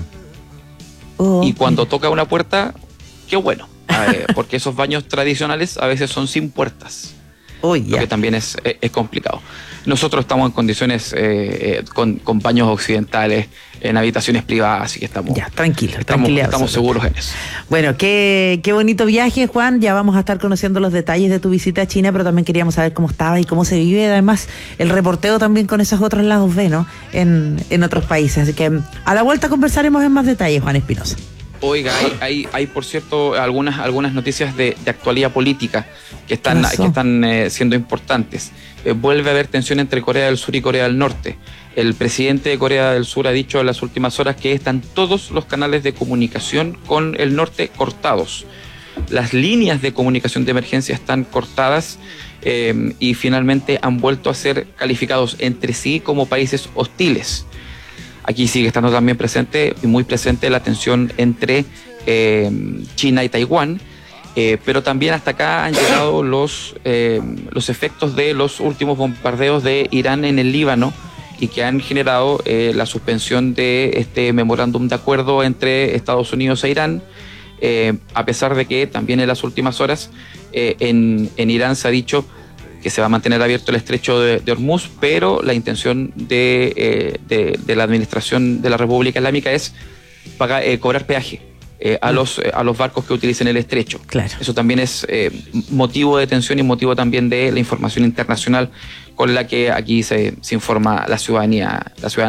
Y cuando toca una puerta, qué bueno, porque esos baños tradicionales a veces son sin puertas, lo que también es complicado. Nosotros estamos en condiciones con baños occidentales, en habitaciones privadas, así que estamos estamos seguros en eso. Bueno, qué bonito viaje, Juan. Ya vamos a estar conociendo los detalles de tu visita a China, pero también queríamos saber cómo estaba y cómo se vive, además, el reporteo también con esos otros lados B, ¿no? En otros países. Así que a la vuelta conversaremos en más detalle, Juan Espinosa. Oiga, hay por cierto algunas noticias de actualidad política que están siendo importantes. Vuelve a haber tensión entre Corea del Sur y Corea del Norte. El presidente de Corea del Sur ha dicho en las últimas horas que están todos los canales de comunicación con el norte cortados. Las líneas de comunicación de emergencia están cortadas y finalmente han vuelto a ser calificados entre sí como países hostiles. Aquí sigue estando también presente y muy presente la tensión entre China y Taiwán, pero también hasta acá han llegado los efectos de los últimos bombardeos de Irán en el Líbano, y que han generado la suspensión de este memorándum de acuerdo entre Estados Unidos e Irán, a pesar de que también en las últimas horas en Irán se ha dicho que se va a mantener abierto el estrecho de Hormuz, pero la intención de la administración de la República Islámica es cobrar peaje a los barcos que utilicen el estrecho. Claro. Eso también es motivo de tensión y motivo también de la información internacional con la que aquí se informa la ciudadanía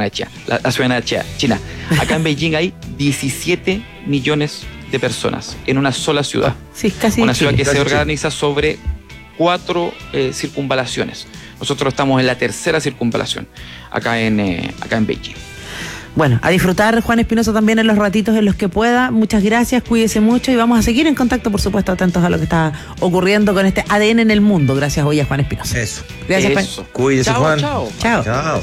china. Acá en Beijing hay 17 millones de personas en una sola ciudad. Sí, casi una ciudad que casi se organiza sobre 4 circunvalaciones. Nosotros estamos en la 3ª circunvalación acá en Beijing. Bueno, a disfrutar, Juan Espinosa, también en los ratitos en los que pueda. Muchas gracias, cuídese mucho y vamos a seguir en contacto, por supuesto, atentos a lo que está ocurriendo con este ADN en el mundo. Gracias hoy a Juan Espinosa. Eso. Gracias, Cuídese, chao, Juan. Chao. Chao.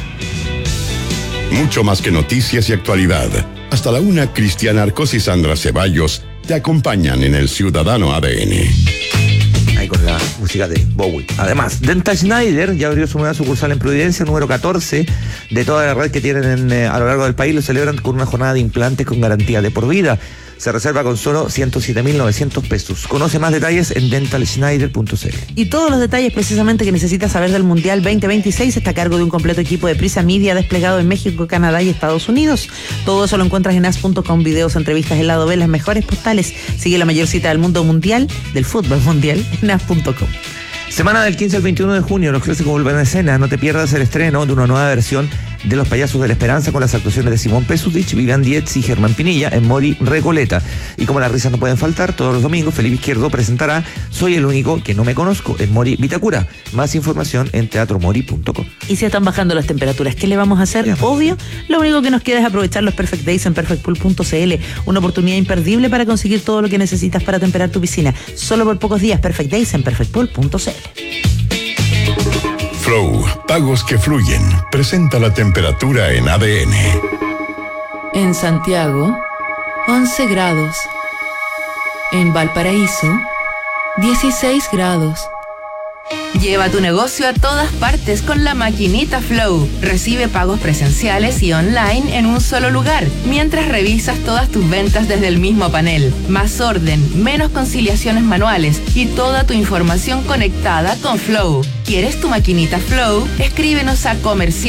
Mucho más que noticias y actualidad. Hasta la 1, Cristiana Arcos y Sandra Ceballos te acompañan en el Ciudadano ADN. Ahí con la música de Bowie. Además, Dental Schneider ya abrió su nueva sucursal en Providencia, número 14 de toda la red que tienen a lo largo del país. Lo celebran con una jornada de implantes con garantía de por vida. Se reserva con solo 107.900 pesos. Conoce más detalles en dentalschneider.cl. Y todos los detalles precisamente que necesitas saber del Mundial 2026 está a cargo de un completo equipo de Prisa Media desplegado en México, Canadá y Estados Unidos. Todo eso lo encuentras en as.com, videos, entrevistas, el lado B, las mejores postales. Sigue la mayor cita del mundo mundial, del fútbol mundial, en as.com. Semana del 15 al 21 de junio, los clásicos vuelven a escena. No te pierdas el estreno de una nueva versión de Los Payasos de la Esperanza con las actuaciones de Simón Pesutich, Vivian Dietz y Germán Pinilla en Mori Recoleta. Y como las risas no pueden faltar, todos los domingos Felipe Izquierdo presentará Soy el único que no me conozco en Mori Vitacura. Más información en teatromori.com. Y si están bajando las temperaturas, ¿qué le vamos a hacer? Obvio, lo único que nos queda es aprovechar los Perfect Days en perfectpool.cl. Una oportunidad imperdible para conseguir todo lo que necesitas para temperar tu piscina. Solo por pocos días. Perfect Days en perfectpool.cl. Flow, pagos que fluyen. Presenta la temperatura en ADN. En Santiago, 11 grados. En Valparaíso, 16 grados. Lleva tu negocio a todas partes con la maquinita Flow. Recibe pagos presenciales y online en un solo lugar, mientras revisas todas tus ventas desde el mismo panel. Más orden, menos conciliaciones manuales y toda tu información conectada con Flow. ¿Quieres tu maquinita Flow? Escríbenos a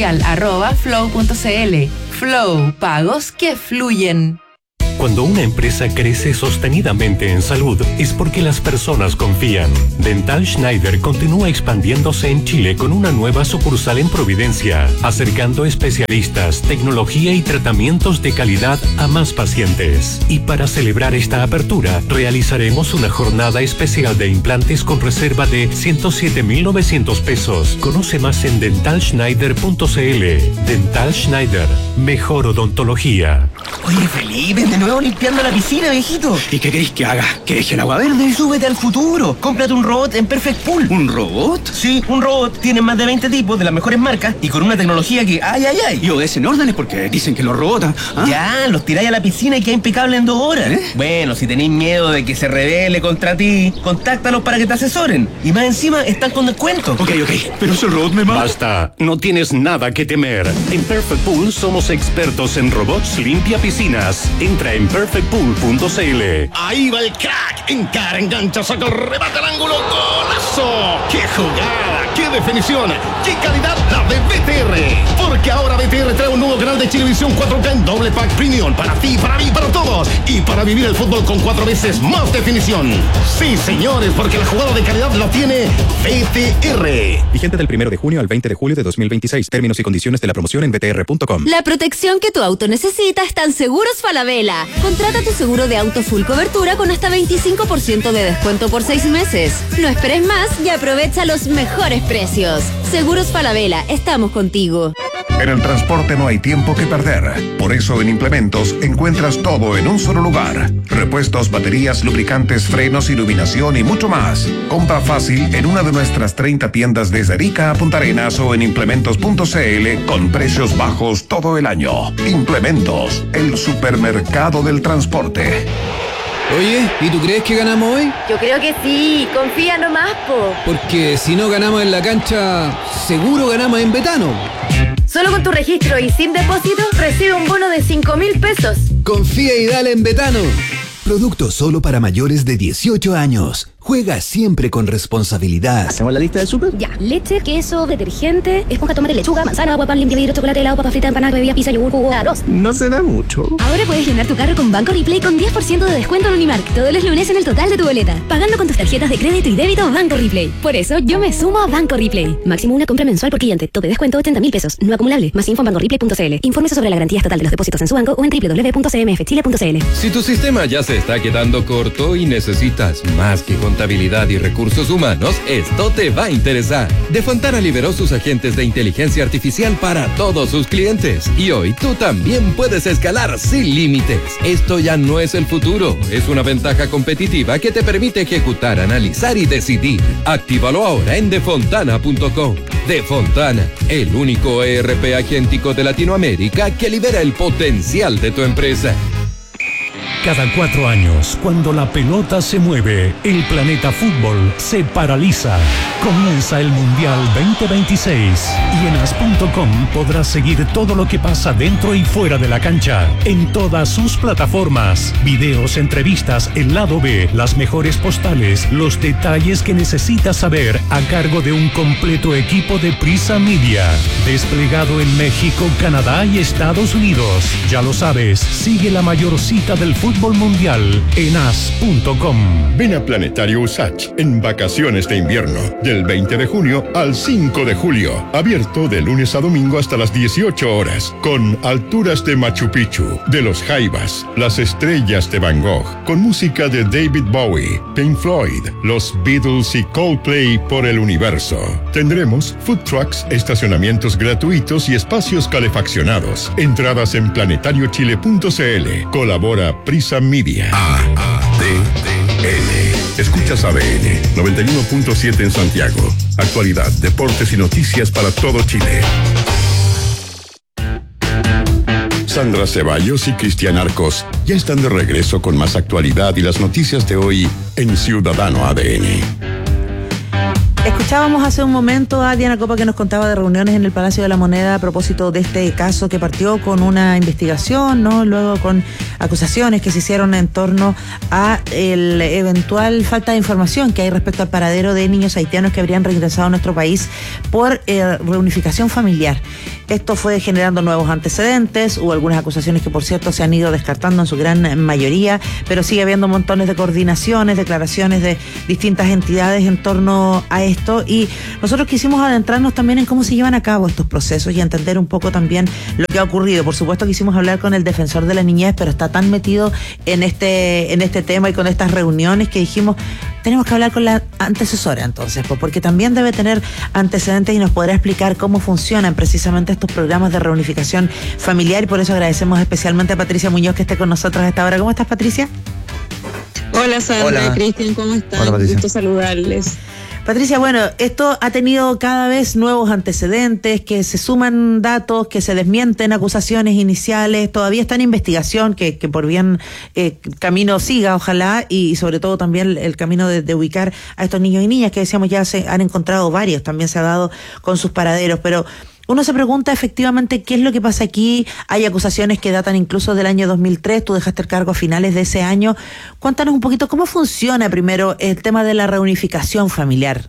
comercial@flow.cl. Flow, pagos que fluyen. Cuando una empresa crece sostenidamente en salud es porque las personas confían. Dental Schneider continúa expandiéndose en Chile con una nueva sucursal en Providencia, acercando especialistas, tecnología y tratamientos de calidad a más pacientes. Y para celebrar esta apertura, realizaremos una jornada especial de implantes con reserva de 107.900 pesos. Conoce más en dentalschneider.cl. Dental Schneider, mejor odontología. Oye, Felipe, de nuevo limpiando la piscina, viejito. ¿Y qué querés que haga? ¿Que deje el agua verde? Súbete al futuro. Cómprate un robot en Perfect Pool. ¿Un robot? Sí, un robot. Tiene más de 20 tipos de las mejores marcas y con una tecnología que ¡ay! Y obedecen órdenes porque dicen que los robots... Ya, los tiráis a la piscina y queda impecable en 2 horas. Bueno, si tenéis miedo de que se rebele contra ti, contáctalos para que te asesoren. Y más encima, están con descuento. Ok, pero si el robot me mata... Basta, no tienes nada que temer. En Perfect Pool somos expertos en robots limpia piscinas. Entra en perfectpool.cl. Ahí va el crack. Encara, engancha, saca el remate al ángulo. ¡Golazo! ¡Qué jugada! ¡Qué definición! ¡Qué calidad la de BTR! Porque ahora BTR trae un nuevo canal de Chilevisión 4K en doble pack premium. Para ti, para mí, para todos. Y para vivir el fútbol con 4 veces más definición. Sí, señores, porque la jugada de calidad la tiene BTR. Vigente del 1 de junio al 20 de julio de 2026. Términos y condiciones de la promoción en btr.com. La protección que tu auto necesita está en Seguros Falabella. Contrata tu seguro de auto full cobertura con hasta 25% de descuento por 6 meses. No esperes más y aprovecha los mejores precios. Seguros Falabella, estamos contigo. En el transporte no hay tiempo que perder. Por eso en Implementos encuentras todo en un solo lugar. Repuestos, baterías, lubricantes, frenos, iluminación y mucho más. Compra fácil en una de nuestras 30 tiendas desde Arica a Punta Arenas o en implementos.cl con precios bajos todo el año. Implementos, el supermercado del transporte. Oye, ¿y tú crees que ganamos hoy? Yo creo que sí, confía nomás, po. Porque si no ganamos en la cancha, seguro ganamos en Betano. Solo con tu registro y sin depósito, recibe un bono de 5.000 pesos. Confía y dale en Betano. Producto solo para mayores de 18 años. Juega siempre con responsabilidad. ¿Hacemos la lista del súper? Ya, leche, queso, detergente, esponja, tomate, lechuga, manzana, agua, pan, limpia, vidrio, chocolate, helado, papa frita, empanada, bebida, pizza, yogur, jugo, arroz. No se da mucho. Ahora puedes llenar tu carro con Banco Replay con 10% de descuento en Unimark todos los lunes en el total de tu boleta, pagando con tus tarjetas de crédito y débito Banco Replay. Por eso yo me sumo a Banco Replay. Máximo una compra mensual por cliente. Tope descuento 80.000 pesos. No acumulable. Más info en bancoreplay.cl. Infórmese sobre la garantía estatal de los depósitos en su banco o en www.cmfchile.cl. Si tu sistema ya se está quedando corto y necesitas más que contabilidad y recursos humanos, esto te va a interesar. De Fontana liberó sus agentes de inteligencia artificial para todos sus clientes. Y hoy tú también puedes escalar sin límites. Esto ya no es el futuro, es una ventaja competitiva que te permite ejecutar, analizar y decidir. Actívalo ahora en defontana.com. De Fontana, el único ERP agéntico de Latinoamérica que libera el potencial de tu empresa. Cada 4 años, cuando la pelota se mueve, el planeta fútbol se paraliza. Comienza el Mundial 2026 y en as.com podrás seguir todo lo que pasa dentro y fuera de la cancha, en todas sus plataformas. Videos, entrevistas, el lado B, las mejores postales, los detalles que necesitas saber a cargo de un completo equipo de Prisa Media. Desplegado en México, Canadá y Estados Unidos. Ya lo sabes, sigue la mayor cita del fútbol mundial en as.com. Ven a Planetario Usach en vacaciones de invierno. Del del 20 de junio al 5 de julio. Abierto de lunes a domingo hasta las 18 horas. Con alturas de Machu Picchu, de los Jaivas, las estrellas de Van Gogh, con música de David Bowie, Pink Floyd, los Beatles y Coldplay por el universo. Tendremos food trucks, estacionamientos gratuitos y espacios calefaccionados. Entradas en planetariochile.cl. Colabora Prisa Media. ADN. Escuchas ADN 91.7 en Santiago. Actualidad, deportes y noticias para todo Chile. Sandra Ceballos y Cristian Arcos ya están de regreso con más actualidad y las noticias de hoy en Ciudadano ADN. Escuchábamos hace un momento a Diana Copa, que nos contaba de reuniones en el Palacio de la Moneda a propósito de este caso que partió con una investigación, ¿no? Luego con acusaciones que se hicieron en torno a el eventual falta de información que hay respecto al paradero de niños haitianos que habrían regresado a nuestro país por reunificación familiar. Esto fue generando nuevos antecedentes, hubo algunas acusaciones que por cierto se han ido descartando en su gran mayoría, pero sigue habiendo montones de coordinaciones, declaraciones de distintas entidades en torno a esto, y nosotros quisimos adentrarnos también en cómo se llevan a cabo estos procesos y entender un poco también lo que ha ocurrido. Por supuesto quisimos hablar con el defensor de la niñez, pero está tan metido en este tema y con estas reuniones que dijimos, tenemos que hablar con la antecesora entonces, pues porque también debe tener antecedentes y nos podrá explicar cómo funcionan precisamente estos programas de reunificación familiar, y por eso agradecemos especialmente a Patricia Muñoz que esté con nosotros a esta hora. ¿Cómo estás, Patricia? Hola, Sandra, Cristian, ¿cómo están? Hola, gusto saludarles. Patricia, bueno, esto ha tenido cada vez nuevos antecedentes, que se suman datos, que se desmienten acusaciones iniciales, todavía está en investigación, que por bien camino siga, ojalá, y sobre todo también el camino de ubicar a estos niños y niñas, que decíamos ya se han encontrado varios, también se ha dado con sus paraderos, pero uno se pregunta efectivamente qué es lo que pasa aquí. Hay acusaciones que datan incluso del año 2003, tú dejaste el cargo a finales de ese año. Cuéntanos un poquito cómo funciona primero el tema de la reunificación familiar.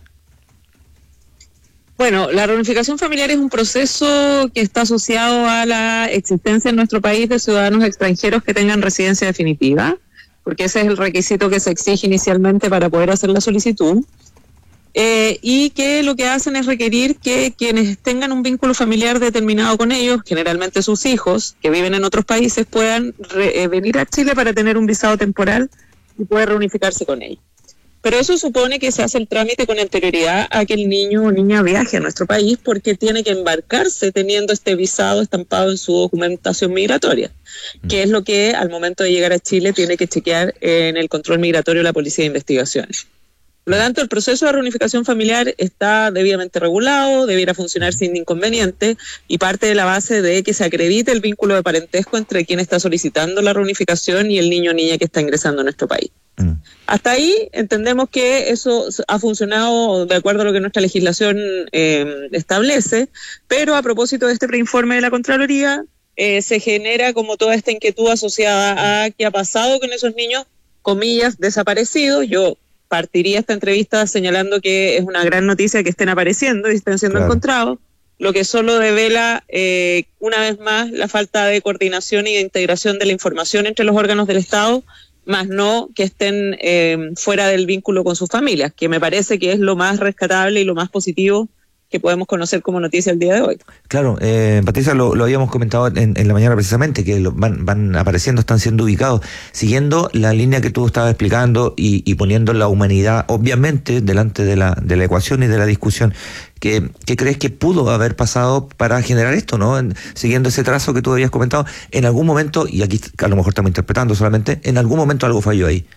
Bueno, la reunificación familiar es un proceso que está asociado a la existencia en nuestro país de ciudadanos extranjeros que tengan residencia definitiva, porque ese es el requisito que se exige inicialmente para poder hacer la solicitud. Y que lo que hacen es requerir que quienes tengan un vínculo familiar determinado con ellos, generalmente sus hijos, que viven en otros países, puedan venir a Chile para tener un visado temporal y poder reunificarse con ellos. Pero eso supone que se hace el trámite con anterioridad a que el niño o niña viaje a nuestro país, porque tiene que embarcarse teniendo este visado estampado en su documentación migratoria, que es lo que al momento de llegar a Chile tiene que chequear en el control migratorio la Policía de Investigaciones. Por lo tanto, el proceso de reunificación familiar está debidamente regulado, debiera funcionar sin inconveniente, y parte de la base de que se acredite el vínculo de parentesco entre quien está solicitando la reunificación y el niño o niña que está ingresando a nuestro país. Hasta ahí entendemos que eso ha funcionado de acuerdo a lo que nuestra legislación establece, pero a propósito de este preinforme de la Contraloría, se genera como toda esta inquietud asociada a qué ha pasado con esos niños, comillas, desaparecidos. Yo partiría esta entrevista señalando que es una gran noticia que estén apareciendo y estén siendo encontrados, lo que solo devela una vez más la falta de coordinación y de integración de la información entre los órganos del Estado, más no que estén fuera del vínculo con sus familias, que me parece que es lo más rescatable y lo más positivo que podemos conocer como noticia el día de hoy. Claro, Patricia, lo habíamos comentado en la mañana precisamente, que van apareciendo, están siendo ubicados, siguiendo la línea que tú estabas explicando y poniendo la humanidad, obviamente, delante de la ecuación y de la discusión. ¿Qué crees que pudo haber pasado para generar esto, no? Siguiendo ese trazo que tú habías comentado, en algún momento, y aquí a lo mejor estamos interpretando solamente, en algún momento algo falló ahí.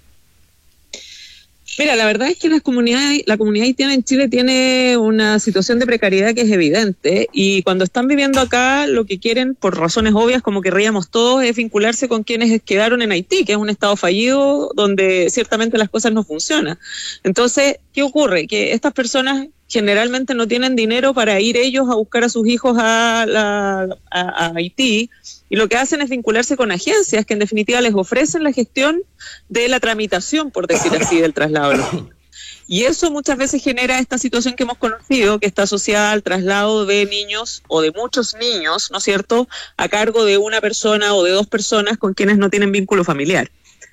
Mira, la verdad es que la comunidad haitiana en Chile tiene una situación de precariedad que es evidente, y cuando están viviendo acá lo que quieren, por razones obvias, como querríamos todos, es vincularse con quienes quedaron en Haití, que es un estado fallido donde ciertamente las cosas no funcionan. Entonces, ¿qué ocurre? Que estas personas generalmente no tienen dinero para ir ellos a buscar a sus hijos a Haití, y lo que hacen es vincularse con agencias que en definitiva les ofrecen la gestión de la tramitación, por decir así, del traslado de los niños. Y eso muchas veces genera esta situación que hemos conocido, que está asociada al traslado de niños o de muchos niños, ¿no es cierto?, a cargo de una persona o de dos personas con quienes no tienen vínculo familiar.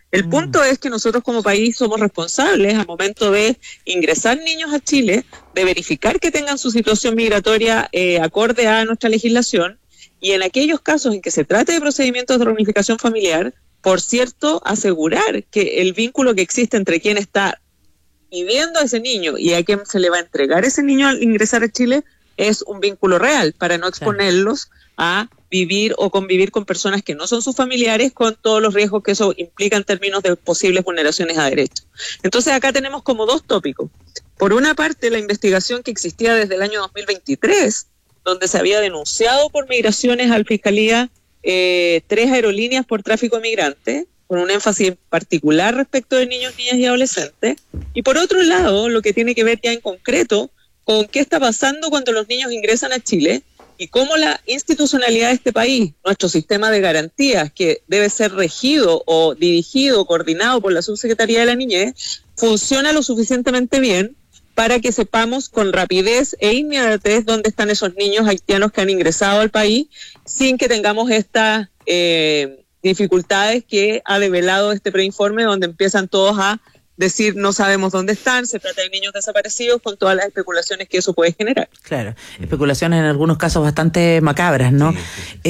El punto es que nosotros como país somos responsables al momento de ingresar niños a Chile, de verificar que tengan su situación migratoria acorde a nuestra legislación, y en aquellos casos en que se trate de procedimientos de reunificación familiar, por cierto, asegurar que el vínculo que existe entre quien está pidiendo a ese niño y a quien se le va a entregar ese niño al ingresar a Chile es un vínculo real, para no exponerlos a vivir o convivir con personas que no son sus familiares, con todos los riesgos que eso implica en términos de posibles vulneraciones a derechos. Entonces acá tenemos como dos tópicos. Por una parte, la investigación que existía desde el año 2023, donde se había denunciado por migraciones a la Fiscalía 3 aerolíneas por tráfico de migrantes, con un énfasis particular respecto de niños, niñas y adolescentes. Y por otro lado, lo que tiene que ver ya en concreto con qué está pasando cuando los niños ingresan a Chile y cómo la institucionalidad de este país, nuestro sistema de garantías, que debe ser regido o dirigido, coordinado por la Subsecretaría de la Niñez, funciona lo suficientemente bien para que sepamos con rapidez e inmediatez dónde están esos niños haitianos que han ingresado al país sin que tengamos estas dificultades que ha develado este preinforme, donde empiezan todos a decir no sabemos dónde están, se trata de niños desaparecidos, con todas las especulaciones que eso puede generar. Claro, especulaciones en algunos casos bastante macabras, ¿no? Sí.